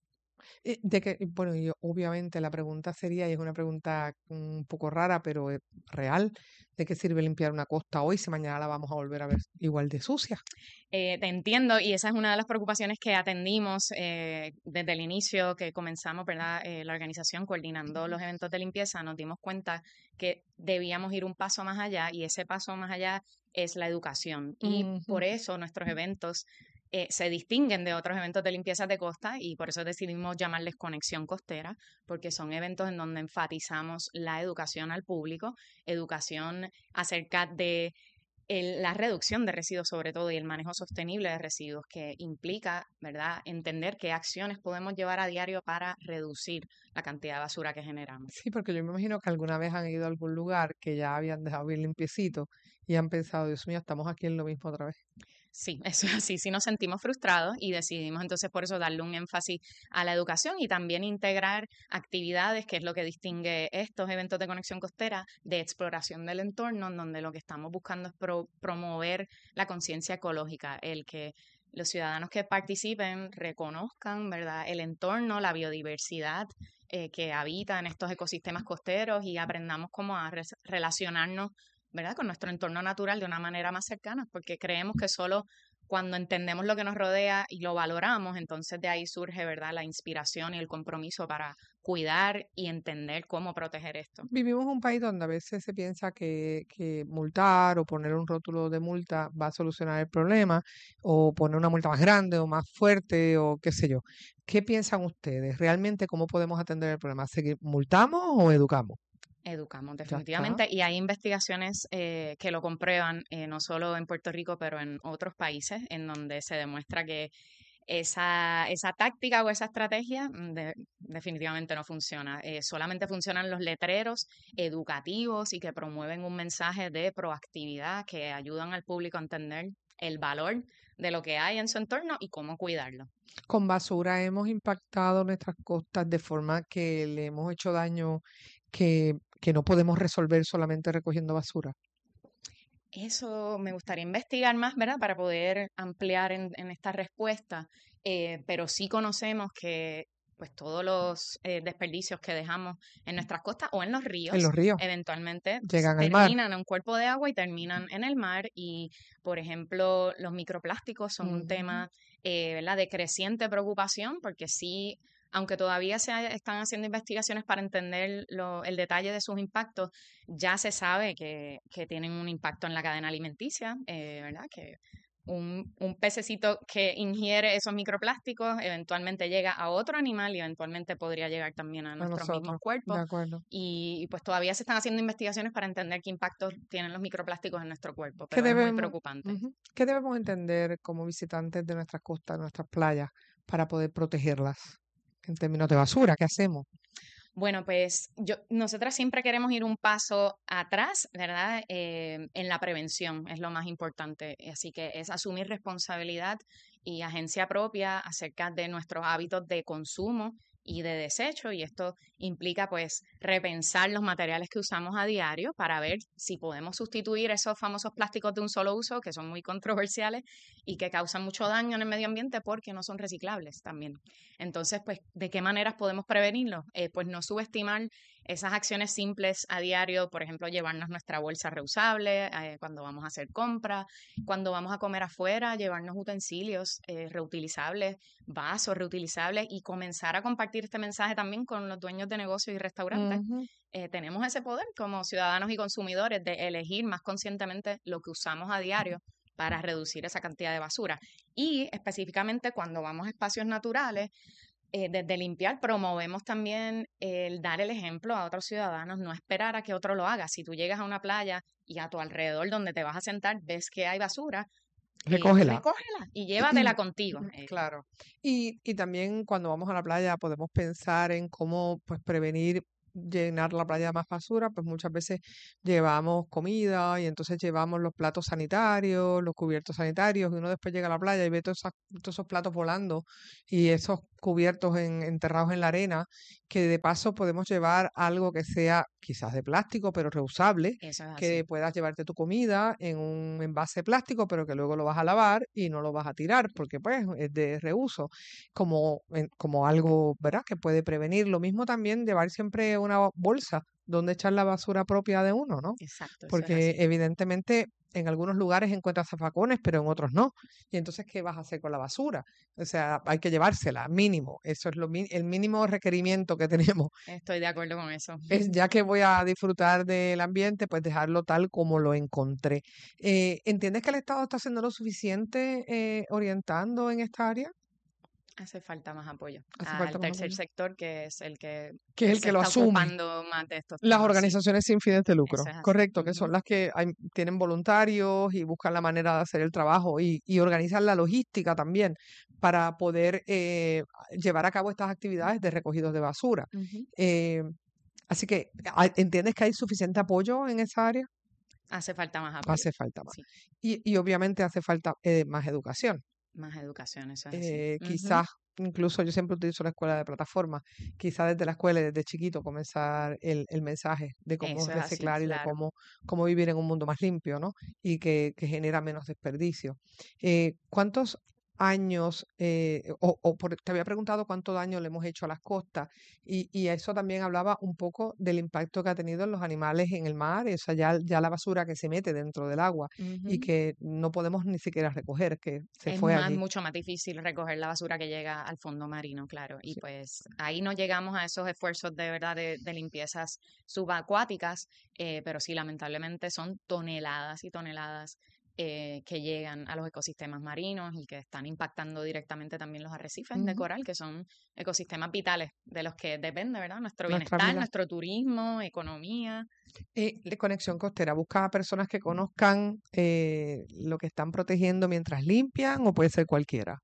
Eh, De que, bueno, y obviamente la pregunta sería, y es una pregunta un poco rara, pero es real, ¿de qué sirve limpiar una costa hoy si mañana la vamos a volver a ver igual de sucia? Eh, te entiendo y esa es una de las preocupaciones que atendimos eh, desde el inicio que comenzamos, ¿verdad? Eh, la organización coordinando los eventos de limpieza, nos dimos cuenta que debíamos ir un paso más allá y ese paso más allá es la educación y Ujú. por eso nuestros eventos eh, se distinguen de otros eventos de limpieza de costa y por eso decidimos llamarles Conexión Costera, porque son eventos en donde enfatizamos la educación al público, educación acerca de el- la reducción de residuos sobre todo y el manejo sostenible de residuos que implica, ¿verdad?, entender qué acciones podemos llevar a diario para reducir la cantidad de basura que generamos. Sí, porque yo me imagino que alguna vez han ido a algún lugar que ya habían dejado bien limpiecito y han pensado, Dios mío, estamos aquí en lo mismo otra vez. Sí, eso es así. Sí nos sentimos frustrados y decidimos entonces por eso darle un énfasis a la educación y también integrar actividades, que es lo que distingue estos eventos de conexión costera de exploración del entorno, en donde lo que estamos buscando es pro- promover la conciencia ecológica, el que los ciudadanos que participen reconozcan, ¿verdad?, el entorno, la biodiversidad eh, que habita en estos ecosistemas costeros y aprendamos cómo a res- relacionarnos, ¿verdad?, con nuestro entorno natural de una manera más cercana, porque creemos que solo cuando entendemos lo que nos rodea y lo valoramos, entonces de ahí surge, ¿verdad?, la inspiración y el compromiso para cuidar y entender cómo proteger esto. Vivimos en un país donde a veces se piensa que, que multar o poner un rótulo de multa va a solucionar el problema, o poner una multa más grande o más fuerte o qué sé yo. ¿Qué piensan ustedes? ¿Realmente cómo podemos atender el problema? ¿Seguir, multamos o educamos? Educamos Ya está. definitivamente y hay investigaciones eh, que lo comprueban, eh, no solo en Puerto Rico, pero en otros países, en donde se demuestra que esa, esa táctica o esa estrategia mm, de- definitivamente no funciona. Eh, solamente funcionan los letreros educativos y que promueven un mensaje de proactividad que ayudan al público a entender el valor de lo que hay en su entorno y cómo cuidarlo. Con basura hemos impactado nuestras costas de forma que le hemos hecho daño que, que no podemos resolver solamente recogiendo basura. Eso me gustaría investigar más, ¿verdad? Para poder ampliar en, en esta respuesta, eh, pero sí conocemos que pues todos los eh, desperdicios que dejamos en nuestras costas o en los ríos, En los ríos eventualmente pues, llegan al mar. terminan en un cuerpo de agua y terminan en el mar. Y, por ejemplo, los microplásticos son un Ujú. tema, eh, ¿verdad?, de creciente preocupación, porque sí, aunque todavía se ha- están haciendo investigaciones para entender lo- el detalle de sus impactos, ya se sabe que, que tienen un impacto en la cadena alimenticia, eh, ¿verdad? Que un, un pececito que ingiere esos microplásticos eventualmente llega a otro animal y eventualmente podría llegar también a A nuestros mismos nosotros, de cuerpos. acuerdo. Y, y pues todavía se están haciendo investigaciones para entender qué impactos tienen los microplásticos en nuestro cuerpo, ¿Qué pero es muy debemos, preocupante. ujú, ¿qué debemos entender como visitantes de nuestras costas, de nuestras playas, para poder protegerlas en términos de basura? ¿Qué hacemos? Bueno, pues yo, nosotras siempre queremos ir un paso atrás, ¿verdad? Eh, en la prevención es lo más importante. Así que es asumir responsabilidad y agencia propia acerca de nuestros hábitos de consumo y de desecho. Y esto implica, pues, repensar los materiales que usamos a diario para ver si podemos sustituir esos famosos plásticos de un solo uso, que son muy controversiales y que causan mucho daño en el medio ambiente porque no son reciclables también. Entonces, pues, ¿de qué maneras podemos prevenirlo? Eh, pues no subestimar esas acciones simples a diario, por ejemplo, llevarnos nuestra bolsa reusable eh, cuando vamos a hacer compras, cuando vamos a comer afuera, llevarnos utensilios eh, reutilizables, vasos reutilizables y comenzar a compartir este mensaje también con los dueños de negocios y restaurantes. Ujú. Eh, tenemos ese poder como ciudadanos y consumidores de elegir más conscientemente lo que usamos a diario para reducir esa cantidad de basura. Y específicamente cuando vamos a espacios naturales, eh, desde limpiar promovemos también el dar el ejemplo a otros ciudadanos, no esperar a que otro lo haga. Si tú llegas a una playa y a tu alrededor donde te vas a sentar ves que hay basura, eh, Recógela. recógela y llévatela contigo. Eh, Claro. Y, y también cuando vamos a la playa podemos pensar en cómo pues prevenir llenar la playa de más basura, pues muchas veces llevamos comida y entonces llevamos los platos sanitarios, los cubiertos sanitarios, y uno después llega a la playa y ve todos, esas- todos esos platos volando y esos cubiertos en- enterrados en la arena, que de paso podemos llevar algo que sea quizás de plástico, pero reusable, Eso es así. que puedas llevarte tu comida en un envase de plástico, pero que luego lo vas a lavar y no lo vas a tirar, porque pues es de reuso, como, en- como algo, ¿verdad?, que puede prevenir. Lo mismo también llevar siempre una bolsa donde echar la basura propia de uno, ¿no? Exacto, eso es Porque así. evidentemente en algunos lugares encuentras zafacones, pero en otros no. Y entonces, ¿qué vas a hacer con la basura? O sea, hay que llevársela, mínimo. Eso es lo, mi- el mínimo requerimiento que tenemos. Estoy de acuerdo con eso. Es ya que voy a disfrutar del ambiente, pues dejarlo tal como lo encontré. Eh, ¿entiendes que el Estado está haciendo lo suficiente eh, orientando en esta área? Hace falta más apoyo Hace al falta más tercer apoyo. sector, que es el que Que es el se que lo está asume. ocupando más de estos Las temas, sí. organizaciones sin fines de lucro, Eso es así. correcto, que son Ujú. las que hay- tienen voluntarios y buscan la manera de hacer el trabajo y, y organizan la logística también para poder eh, llevar a cabo estas actividades de recogidos de basura. Ujú. Eh, así que, ¿hay- ¿entiendes que hay suficiente apoyo en esa área? Hace falta más apoyo. Hace falta más. Sí, Y, y obviamente hace falta eh, más educación. más educación, eso es así. Eh, Ujú. quizás, incluso yo siempre utilizo la escuela de plataforma, quizás desde la escuela y desde chiquito comenzar el, el mensaje de cómo Eso es así, reciclar y de claro. cómo, cómo vivir en un mundo más limpio, ¿no? Y que, que genera menos desperdicio. Eh, ¿cuántos años, eh, o, o por- te había preguntado cuánto daño le hemos hecho a las costas, y, y eso también hablaba un poco del impacto que ha tenido en los animales en el mar, o sea, ya, ya la basura que se mete dentro del agua y Ujú. que no podemos ni siquiera recoger, que se Es fue más, allí. mucho más difícil recoger la basura que llega al fondo marino, claro. Y Sí. pues ahí no llegamos a esos esfuerzos de verdad de, de limpiezas subacuáticas, eh, pero sí, lamentablemente son toneladas y toneladas eh, que llegan a los ecosistemas marinos y que están impactando directamente también los arrecifes de Ujú. coral, que son ecosistemas vitales de los que depende, ¿verdad? Nuestro Nuestra bienestar, vida. nuestro turismo, economía. Eh, de Conexión Costera, busca a personas que conozcan eh, lo que están protegiendo mientras limpian, o puede ser cualquiera.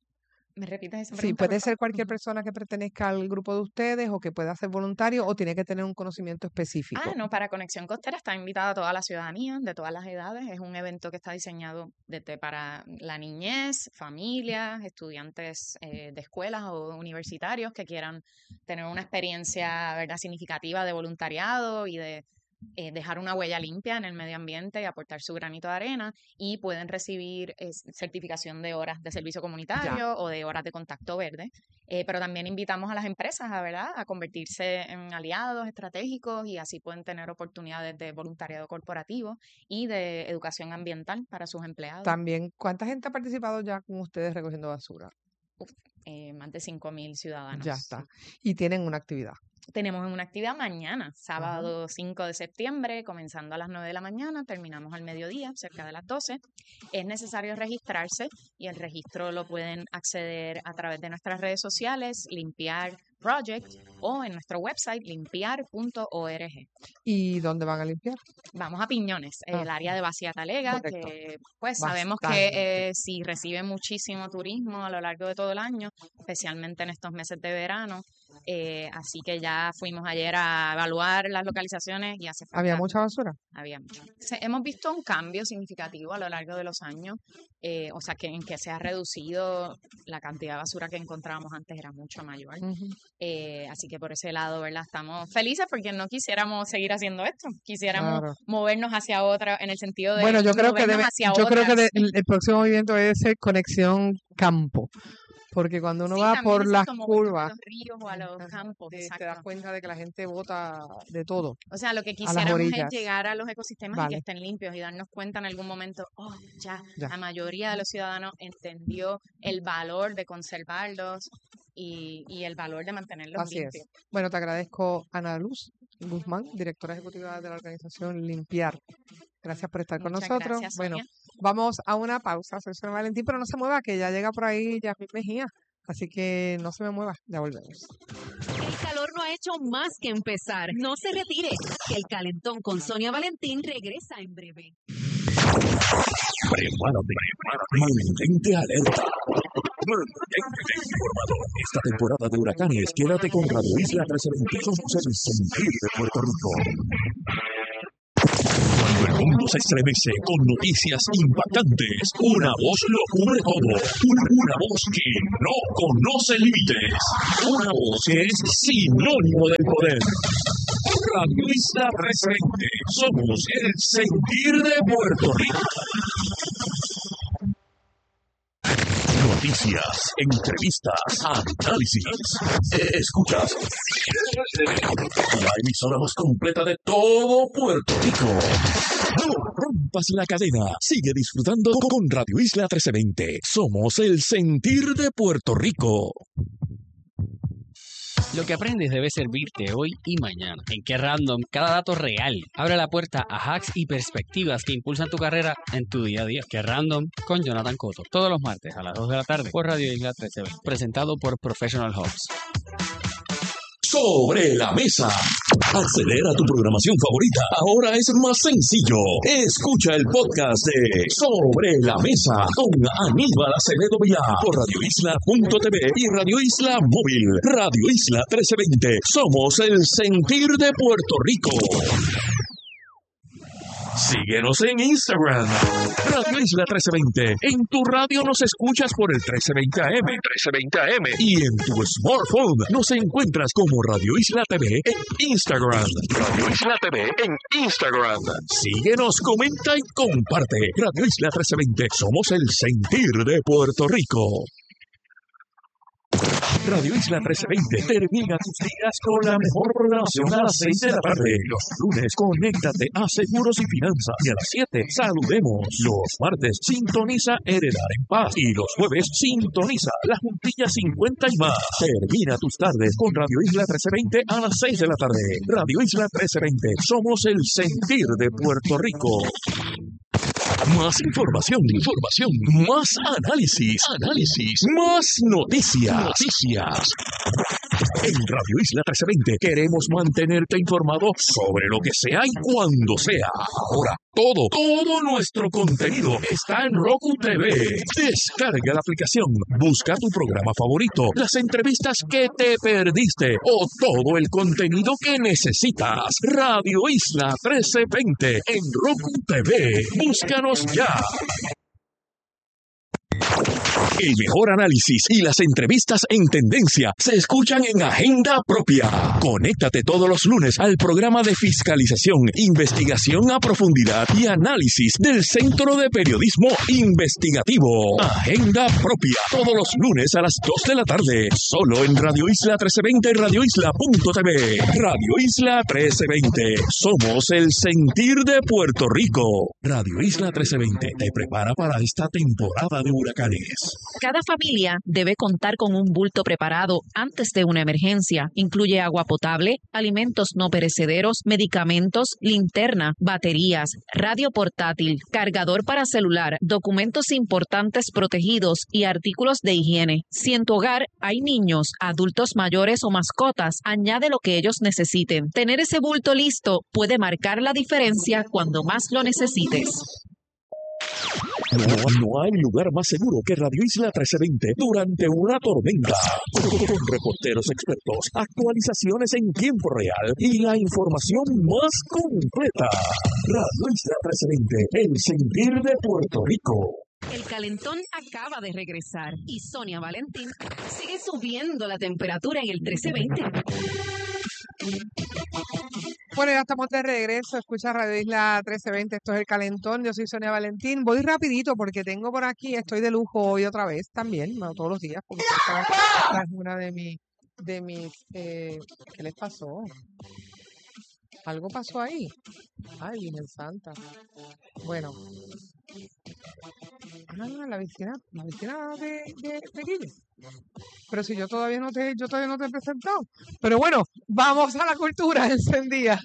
¿Me repites esa Sí, pregunta, por puede ser favor? cualquier Ujú. persona que pertenezca al grupo de ustedes o que pueda ser voluntario, o tiene que tener un conocimiento Ah, específico. no, para Conexión Costera está invitada toda la ciudadanía de todas las edades. Es un evento que está diseñado desde para la niñez, familias, estudiantes eh, de escuelas o universitarios que quieran tener una experiencia, ¿verdad?, significativa de voluntariado y de eh, dejar una huella limpia en el medio ambiente y aportar su granito de arena, y pueden recibir eh, certificación de horas de servicio Ya. comunitario o de horas de contacto verde. Eh, pero también invitamos a las empresas a, ¿verdad?, a convertirse en aliados estratégicos, y así pueden tener oportunidades de voluntariado corporativo y de educación ambiental para sus empleados. También, ¿cuánta gente ha participado ya con ustedes recogiendo basura? Uf, eh, más de cinco mil ciudadanos. Ya está. Y tienen una actividad. Tenemos una actividad mañana, Ajá. sábado cinco de septiembre, comenzando a las nueve de la mañana, terminamos al mediodía, cerca de las doce. Es necesario registrarse, y el registro lo pueden acceder a través de nuestras redes sociales, Limpiar Project, o en nuestro website, limpiar punto org. ¿Y dónde van a limpiar? Vamos a Piñones, Ah, el área de Bacía Talega, correcto. que pues sabemos que Bastante. eh, sí recibe muchísimo turismo a lo largo de todo el año, especialmente en estos meses de verano. Eh, así que ya fuimos ayer a evaluar las localizaciones y hace ¿Había falta, mucha basura? había mucho. Se- hemos visto un cambio significativo a lo largo de los años, eh, o sea, que en que se ha reducido la cantidad de basura que encontrábamos antes, era mucho mayor. Ujú. Eh, así que por ese lado, ¿verdad? Estamos felices porque no quisiéramos seguir haciendo esto. Quisiéramos Claro. movernos hacia otra, en el sentido de Bueno, yo creo que movernos debe, hacia yo creo que otras. de- el, el próximo movimiento debe ser Conexión Campo, porque cuando uno Sí, va también por es las como movernos a curvas, los ríos o a los ajá, campos, te, te das exacto. cuenta de que la gente bota de todo O sea, lo que a las quisiéramos es orillas. llegar a los ecosistemas y que Vale, estén limpios, y darnos cuenta en algún momento, oh, ya, ya. la mayoría de los ciudadanos entendió el valor de conservarlos y, y el valor de mantenerlos Así es. limpios. Bueno, te agradezco, Ana Luz Guzmán, directora ejecutiva de la organización Limpiar. Gracias por estar con Muchas nosotros. gracias, Bueno, Sonia. vamos a una pausa. Soy Sonia Valentín, pero no se mueva, que ya llega por ahí Yasmín Mejía Así que no se me mueva, ya volvemos. El calor no ha hecho más que empezar. No se retire, que el calentón con Sonia Valentín regresa en breve. Prepárate, mantente alerta. Mantente informado. Esta temporada de huracanes, quédate con Radio Isla trescientos veinte. Somos el sentir de Puerto Rico. Cuando el mundo se estremece con noticias impactantes, una voz lo cubre todo. Una, una voz que no conoce límites. Una voz que es sinónimo del poder. Radio Isla trescientos veinte. Somos el sentir de Puerto Rico. Noticias, entrevistas, análisis. Escuchas la emisora más completa de todo Puerto Rico. No rompas la cadena. Sigue disfrutando con Radio Isla trescientos veinte. Somos el sentir de Puerto Rico. Lo que aprendes debe servirte hoy y mañana. En Qué Random, cada dato real abre la puerta a hacks y perspectivas que impulsan tu carrera en tu día a día. Qué Random con Jonathan Cotto. Todos los martes a las dos de la tarde por Radio Isla trescientos veinte. Presentado por Professional Hubs. Sobre la mesa. Acceder a tu programación favorita ahora es más sencillo. Escucha el podcast de Sobre la Mesa con Aníbal Acevedo Vilá por radio isla punto t v y Radio Isla Móvil. Radio Isla trescientos veinte. Somos el sentir de Puerto Rico. Síguenos en Instagram, Radio Isla trescientos veinte. En tu radio nos escuchas por el trece veinte A M, trece veinte A M. Y en tu smartphone nos encuentras como Radio Isla T V en Instagram. Radio Isla T V en Instagram. Síguenos, comenta y comparte. Radio Isla trescientos veinte. Somos el sentir de Puerto Rico. Radio Isla trescientos veinte termina tus días con la mejor programación a las seis de la tarde. Los lunes, conéctate a Seguros y Finanzas. Y a las siete, saludemos. Los martes, sintoniza Heredar en Paz. Y los jueves, sintoniza La Juntilla cincuenta y más. Termina tus tardes con Radio Isla trescientos veinte a las seis de la tarde. Radio Isla trescientos veinte. Somos el sentir de Puerto Rico. Más información, información, más análisis, análisis, más noticias, noticias. En Radio Isla trescientos veinte queremos mantenerte informado sobre lo que sea y cuando sea. Ahora, todo, todo nuestro contenido está en Roku T V. Descarga la aplicación, busca tu programa favorito, las entrevistas que te perdiste o todo el contenido que necesitas. Radio Isla trescientos veinte en Roku T V. Búscanos ya. El mejor análisis y las entrevistas en tendencia se escuchan en Agenda Propia. Conéctate todos los lunes al programa de fiscalización, investigación a profundidad y análisis del Centro de Periodismo Investigativo. Agenda Propia, todos los lunes a las dos de la tarde, solo en Radio Isla trescientos veinte y radio isla punto t v. Radio Isla trescientos veinte, somos el sentir de Puerto Rico. Radio Isla trescientos veinte te prepara para esta temporada de huracanes. Cada familia debe contar con un bulto preparado antes de una emergencia. Incluye agua potable, alimentos no perecederos, medicamentos, linterna, baterías, radio portátil, cargador para celular, documentos importantes protegidos y artículos de higiene. Si en tu hogar hay niños, adultos mayores o mascotas, añade lo que ellos necesiten. Tener ese bulto listo puede marcar la diferencia cuando más lo necesites. No, no hay lugar más seguro que Radio Isla trescientos veinte durante una tormenta. Con reporteros expertos, actualizaciones en tiempo real y la información más completa. Radio Isla trescientos veinte, el sentir de Puerto Rico. El calentón acaba de regresar y Sonia Valentín sigue subiendo la temperatura en el trece veinte. Bueno, ya estamos de regreso. Escucha Radio Isla trece veinte. Esto es El Calentón. Yo soy Sonia Valentín. Voy rapidito porque tengo por aquí, estoy de lujo hoy otra vez también, bueno, todos los días, porque esta es una de mis, de mis, eh, ¿qué les pasó? ¿Algo pasó ahí? Ay, Virgen Santa. Bueno. Ah, la vecina, la vecina de, de, de Guille. Pero si yo todavía no te, yo todavía no te he presentado. Pero bueno, vamos a la cultura encendida.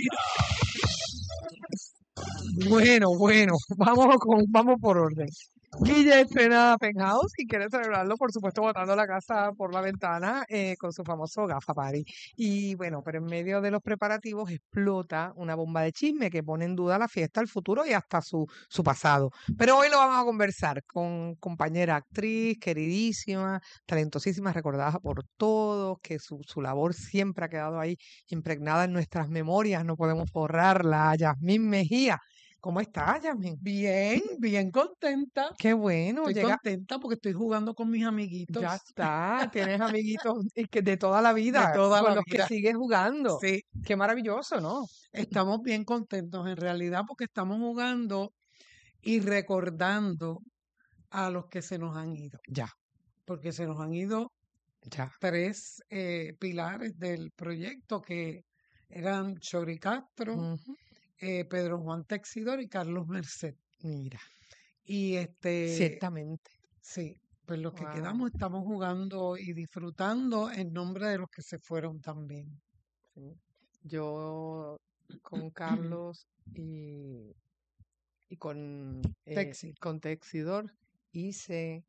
Bueno, bueno, vamos con, vamos por orden. Guille estrena Penthouse y quiere celebrarlo, por supuesto, botando la casa por la ventana eh, con su famoso gafa party. Y bueno, pero en medio de los preparativos explota una bomba de chisme que pone en duda la fiesta, el futuro y hasta su, su pasado. Pero hoy lo vamos a conversar con compañera actriz, queridísima, talentosísima, recordada por todos, que su, su labor siempre ha quedado ahí impregnada en nuestras memorias, no podemos borrarla. Yasmín Mejía. ¿Cómo estás, Yasmín? Bien, bien contenta. Qué bueno, Estoy llega. contenta porque estoy jugando con mis amiguitos. Ya está, tienes amiguitos y que de toda la vida, De toda con la los vida. que sigues jugando. Sí, Qué maravilloso, ¿no? estamos bien contentos en realidad porque estamos jugando y recordando a los que se nos han ido. Ya, Porque se nos han ido ya. tres eh, pilares del proyecto que eran Chori Castro, Ujú. eh, Pedro Juan Texidor y Carlos Merced. Mira, Y este, ciertamente. sí, pues los que Wow. quedamos estamos jugando y disfrutando en nombre de los que se fueron también. Sí. Yo con Carlos y, y con, eh, Texi. con Texidor hice,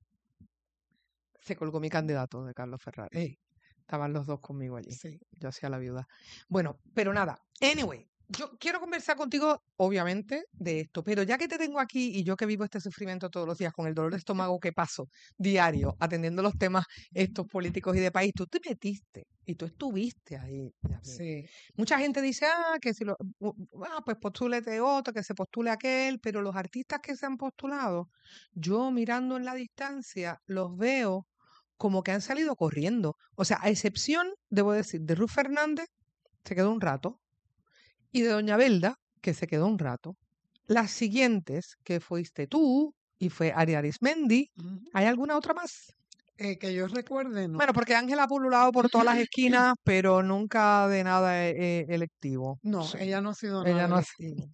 se colgó mi candidato de Carlos Ferrari. Ey, Estaban los dos conmigo allí. sí. Yo hacía la viuda. Bueno, pero nada. Anyway, yo quiero conversar contigo, obviamente, de esto. Pero ya que te tengo aquí y yo que vivo este sufrimiento todos los días con el dolor de estómago que paso diario atendiendo los temas estos políticos y de país, tú te metiste y tú estuviste ahí. Yasmín. Sí. Mucha gente dice, ah, que si lo, u- u- ah, pues postúlete otro, que se postule aquel, pero los artistas que se han postulado, yo mirando en la distancia, los veo como que han salido corriendo. O sea, a excepción, debo decir, de Ruth Fernández, se quedó un rato, y de Doña Belda, que se quedó un rato. Las siguientes, que fuiste tú, y fue Ari Arismendi, Ujú. ¿hay alguna otra más? Eh, que yo recuerde, no. Bueno, porque Ángela ha pululado por todas las esquinas, pero nunca de nada eh, eh, electivo. No, Sí, ella no ha sido ella nada no ha electivo.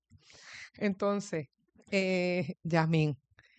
Entonces, eh, Yasmín,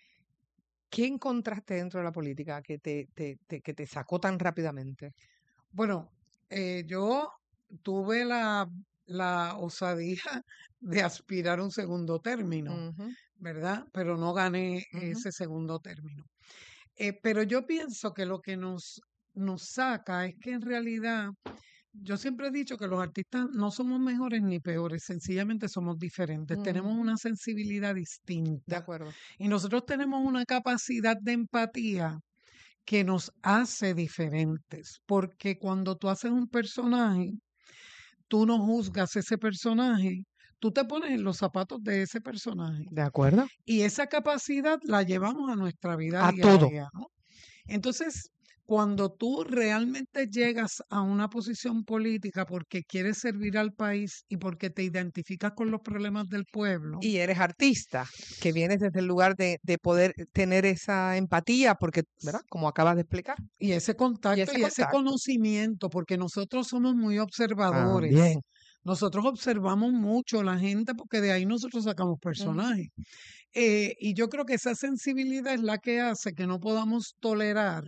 ¿qué encontraste dentro de la política que te, te, te- que te sacó tan rápidamente? Bueno, eh, yo tuve la, la osadía de aspirar a un segundo término, Ujú, ¿verdad? Pero no gané ujú. ese segundo término. Eh, pero yo pienso que lo que nos, nos saca es que en realidad, yo siempre he dicho que los artistas no somos mejores ni peores, sencillamente somos diferentes, tenemos Ujú, una sensibilidad de distinta acuerdo. y nosotros tenemos una capacidad de empatía que nos hace diferentes, porque cuando tú haces un personaje, tú no juzgas ese personaje, tú te pones en los zapatos de ese personaje. ¿De acuerdo? Y esa capacidad la llevamos a nuestra vida A todo. diaria, ¿no? Entonces, cuando tú realmente llegas a una posición política porque quieres servir al país y porque te identificas con los problemas del pueblo, Y eres artista, que vienes desde el lugar de, de poder tener esa empatía, porque, ¿verdad? Como acabas de explicar. y ese contacto ese y ese contacto. conocimiento, porque nosotros somos muy observadores. También. Nosotros observamos mucho a la gente porque de ahí nosotros sacamos Ujú. personajes. Eh, y yo creo que esa sensibilidad es la que hace que no podamos tolerar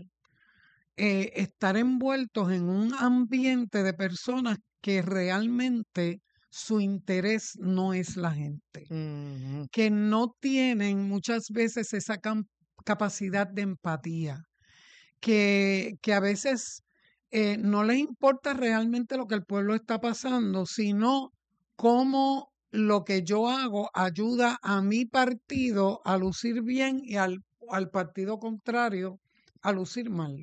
eh, estar envueltos en un ambiente de personas que realmente su interés no es la gente, Ujú. que no tienen muchas veces esa cam- capacidad de empatía, que, que a veces eh, no les importa realmente lo que el pueblo está pasando, sino cómo lo que yo hago ayuda a mi partido a lucir bien y al, al partido contrario a lucir mal.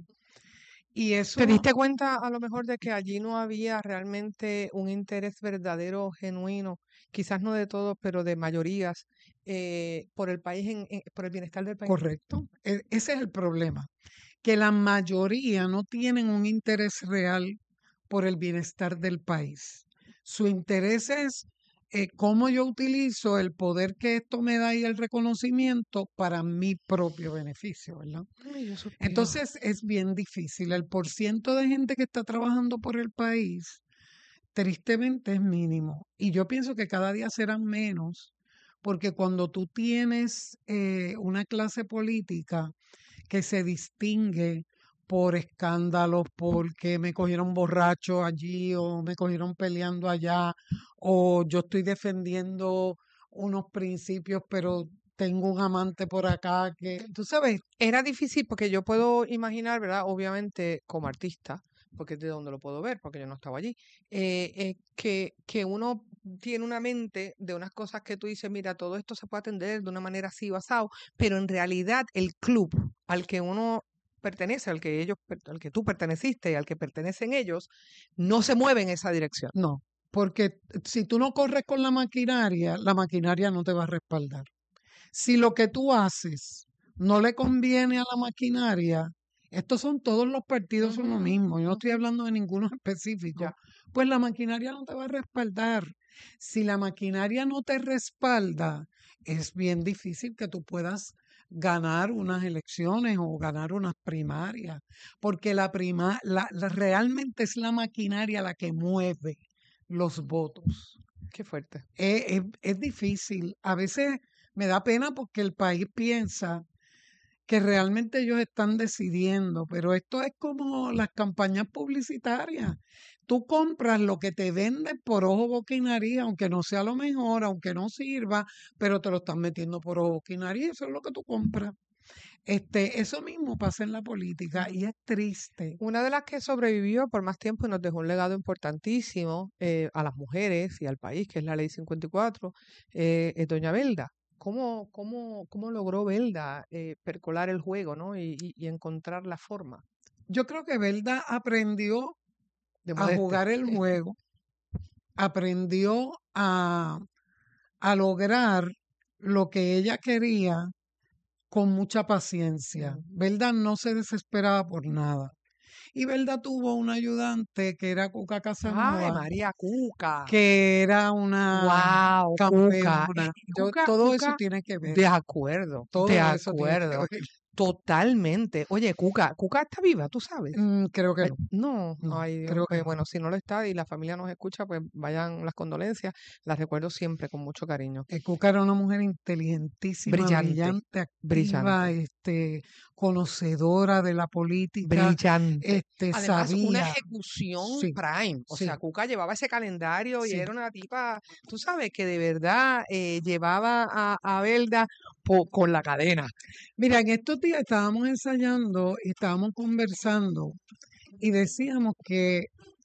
Y ¿Te eso, diste cuenta a lo mejor de que allí no había realmente un interés verdadero, genuino, quizás no de todos, pero de mayorías, eh, por el país, en, en- por el bienestar del país? correcto, e- ese es el problema, que la mayoría no tienen un interés real por el bienestar del país. Su interés es eh, cómo yo utilizo el poder que esto me da y el reconocimiento para mi propio beneficio, ¿verdad? Ay, yo suspiro. Entonces es bien difícil. El porciento de gente que está trabajando por el país, tristemente, es mínimo. Y yo pienso que cada día serán menos, porque cuando tú tienes eh, una clase política que se distingue por escándalos, porque me cogieron borracho allí o me cogieron peleando allá, o yo estoy defendiendo unos principios, pero tengo un amante por acá que, tú sabes, Era difícil porque yo puedo imaginar, ¿verdad? Obviamente como artista, porque es de donde lo puedo ver, porque yo no estaba allí, eh, eh, que, que uno tiene una mente de unas cosas que tú dices, mira, todo esto se puede atender de una manera así basado, pero en realidad el club al que uno pertenece, al que ellos, per- al que tú perteneciste y al que pertenecen ellos, no se mueve en esa dirección. no, porque si tú no corres con la maquinaria, la maquinaria no te va a respaldar. Si lo que tú haces no le conviene a la maquinaria, estos son todos los partidos son lo mismo, yo no estoy hablando de ninguno específico, pues la maquinaria no te va a respaldar. Si la maquinaria no te respalda, es bien difícil que tú puedas ganar unas elecciones o ganar unas primarias, porque la prima, la, la- realmente es la maquinaria la que mueve los votos. Qué fuerte. Es, es- es difícil. A veces me da pena porque el país piensa que realmente ellos están decidiendo, pero esto es como las campañas publicitarias. Tú compras lo que te venden por ojo, boca y nariz, aunque no sea lo mejor, aunque no sirva, pero te lo están metiendo por ojo, boca y nariz, eso es lo que tú compras. Este, eso mismo pasa en la política y es triste. Una de las que sobrevivió por más tiempo y nos dejó un legado importantísimo eh, a las mujeres y al país, que es la Ley cincuenta y cuatro, eh, es doña Belda. ¿Cómo, cómo, cómo logró Belda eh, percolar el juego, ¿no? y, y- y encontrar la forma Yo creo que Belda aprendió de a modestia? jugar el juego, aprendió a, a lograr lo que ella quería con mucha paciencia. Belda no se desesperaba por nada. Y Belda tuvo un ayudante que era Cuca ¡Ay, Casanova, María Cuca! que era una ¡Wow, Cuca! campeona. Eh, Yo, Cuca, todo eso Cuca, tiene que ver. de acuerdo, Todo de eso tiene que acuerdo. ver. Totalmente. Oye, Cuca, Cuca está viva, ¿tú sabes? Mm, creo que Eh, no. No, No, ay Dios, creo que pues no. bueno, si no lo está y la familia nos escucha, pues vayan las condolencias. Las recuerdo siempre con mucho cariño. Eh, Cuca era una mujer inteligentísima, Brillante, brillante, activa, brillante, este, conocedora de la política, brillante. este, Además, una sabía. ejecución Sí, prime. O sí, sea, Cuca llevaba ese calendario y sí. era una tipa, tú sabes, que de verdad eh, llevaba a, a Belda po- con la cadena. Mira, en estos días estábamos ensayando y estábamos conversando y decíamos que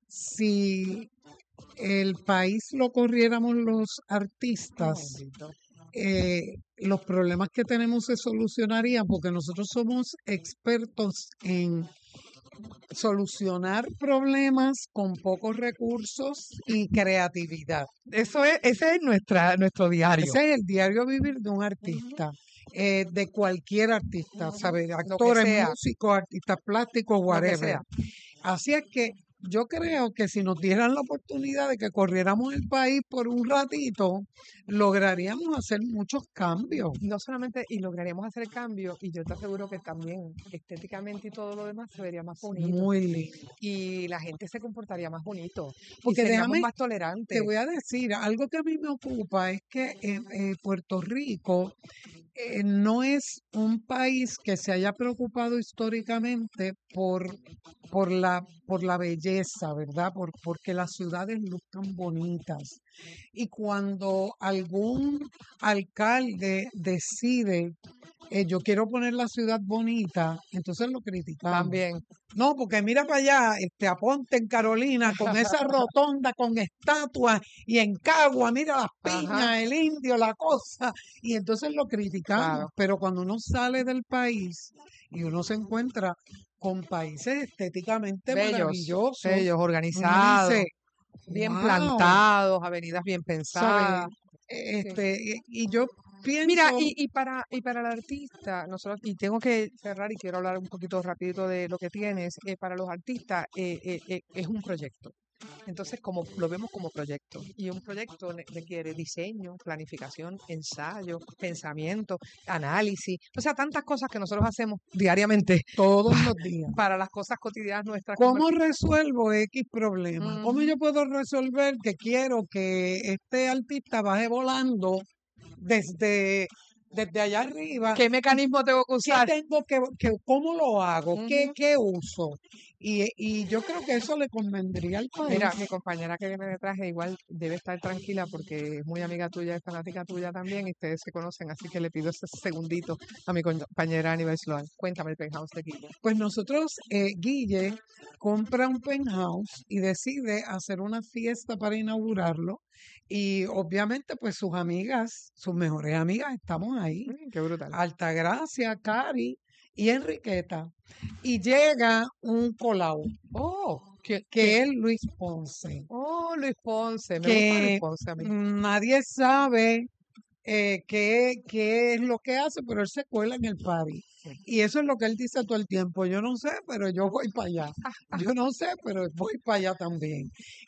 si el país lo corriéramos los artistas, Bendito. eh, los problemas que tenemos se solucionarían porque nosotros somos expertos en solucionar problemas con pocos recursos y creatividad. Eso es, ese es nuestra, nuestro diario. Ese es el diario vivir de un artista, eh, de cualquier artista, ¿sabes? Lo que Actores, sea, músicos, artistas plásticos, lo que whatever. sea. Así es que yo creo que si nos dieran la oportunidad de que corriéramos el país por un ratito, lograríamos hacer muchos cambios. No solamente, y lograríamos hacer el cambio, y yo te aseguro que también estéticamente y todo lo demás se vería más bonito. Muy lindo. Y la gente se comportaría más bonito. Y Porque seríamos déjame, más te tolerantes. voy a decir, algo que a mí me ocupa es que en eh, Puerto Rico eh, no es un país que se haya preocupado históricamente por, por la, por la belleza, ¿verdad? Por, porque las ciudades luzcan bonitas. Y cuando algún alcalde decide, eh, yo quiero poner la ciudad bonita, entonces lo criticamos. También. No, porque mira para allá, este Aponte en Carolina, con esa rotonda, con estatuas, y en Cagua, mira las piñas, Ajá. el indio, la cosa, y entonces lo criticamos. Claro. Pero cuando uno sale del país y uno se encuentra con países estéticamente Bellos, maravillosos, bellos, uno organizados, dice, bien wow, plantados, avenidas bien ¿sabes? pensadas. Sí. Este, y y yo Mira, pienso, y, y para y para el artista, nosotros, y tengo que cerrar y quiero hablar un poquito rapidito de lo que tienes, eh, para los artistas eh, eh, eh, es un proyecto. Entonces, como lo vemos como proyecto, y un proyecto ne- requiere diseño, planificación, ensayo, pensamiento, análisis, o sea, tantas cosas que nosotros hacemos diariamente todos los días. para las cosas cotidianas nuestras. como ¿Cómo el- resuelvo X problema? ¿Cómo Ujú. yo puedo resolver que quiero que este artista baje volando desde, desde allá arriba? ¿Qué mecanismo tengo que ¿Qué usar? tengo que, que- cómo lo hago? ¿Qué, Ujú. qué uso? Y, y yo creo que eso le convendría al país. Mira, mi compañera que viene detrás igual debe estar tranquila porque es muy amiga tuya, es fanática tuya también y ustedes se conocen, así que le pido ese segundito a mi compañera Aníbal Sloan. Cuéntame el penthouse de Guille. Pues nosotros, eh, Guille compra un penthouse y decide hacer una fiesta para inaugurarlo y obviamente pues sus amigas, sus mejores amigas estamos ahí. Mm, qué brutal. Altagracia, Cari y Enriqueta. Y llega un colao. Oh, ¿qué, que qué? es Luis Ponce. Oh, Luis Ponce. Me gusta Que Luis Ponce a mí. nadie sabe eh, qué, qué es lo que hace, pero él se cuela en el party. Y eso es lo que él dice todo el tiempo. Yo no sé, pero yo voy para allá. Yo no sé, pero voy para allá también.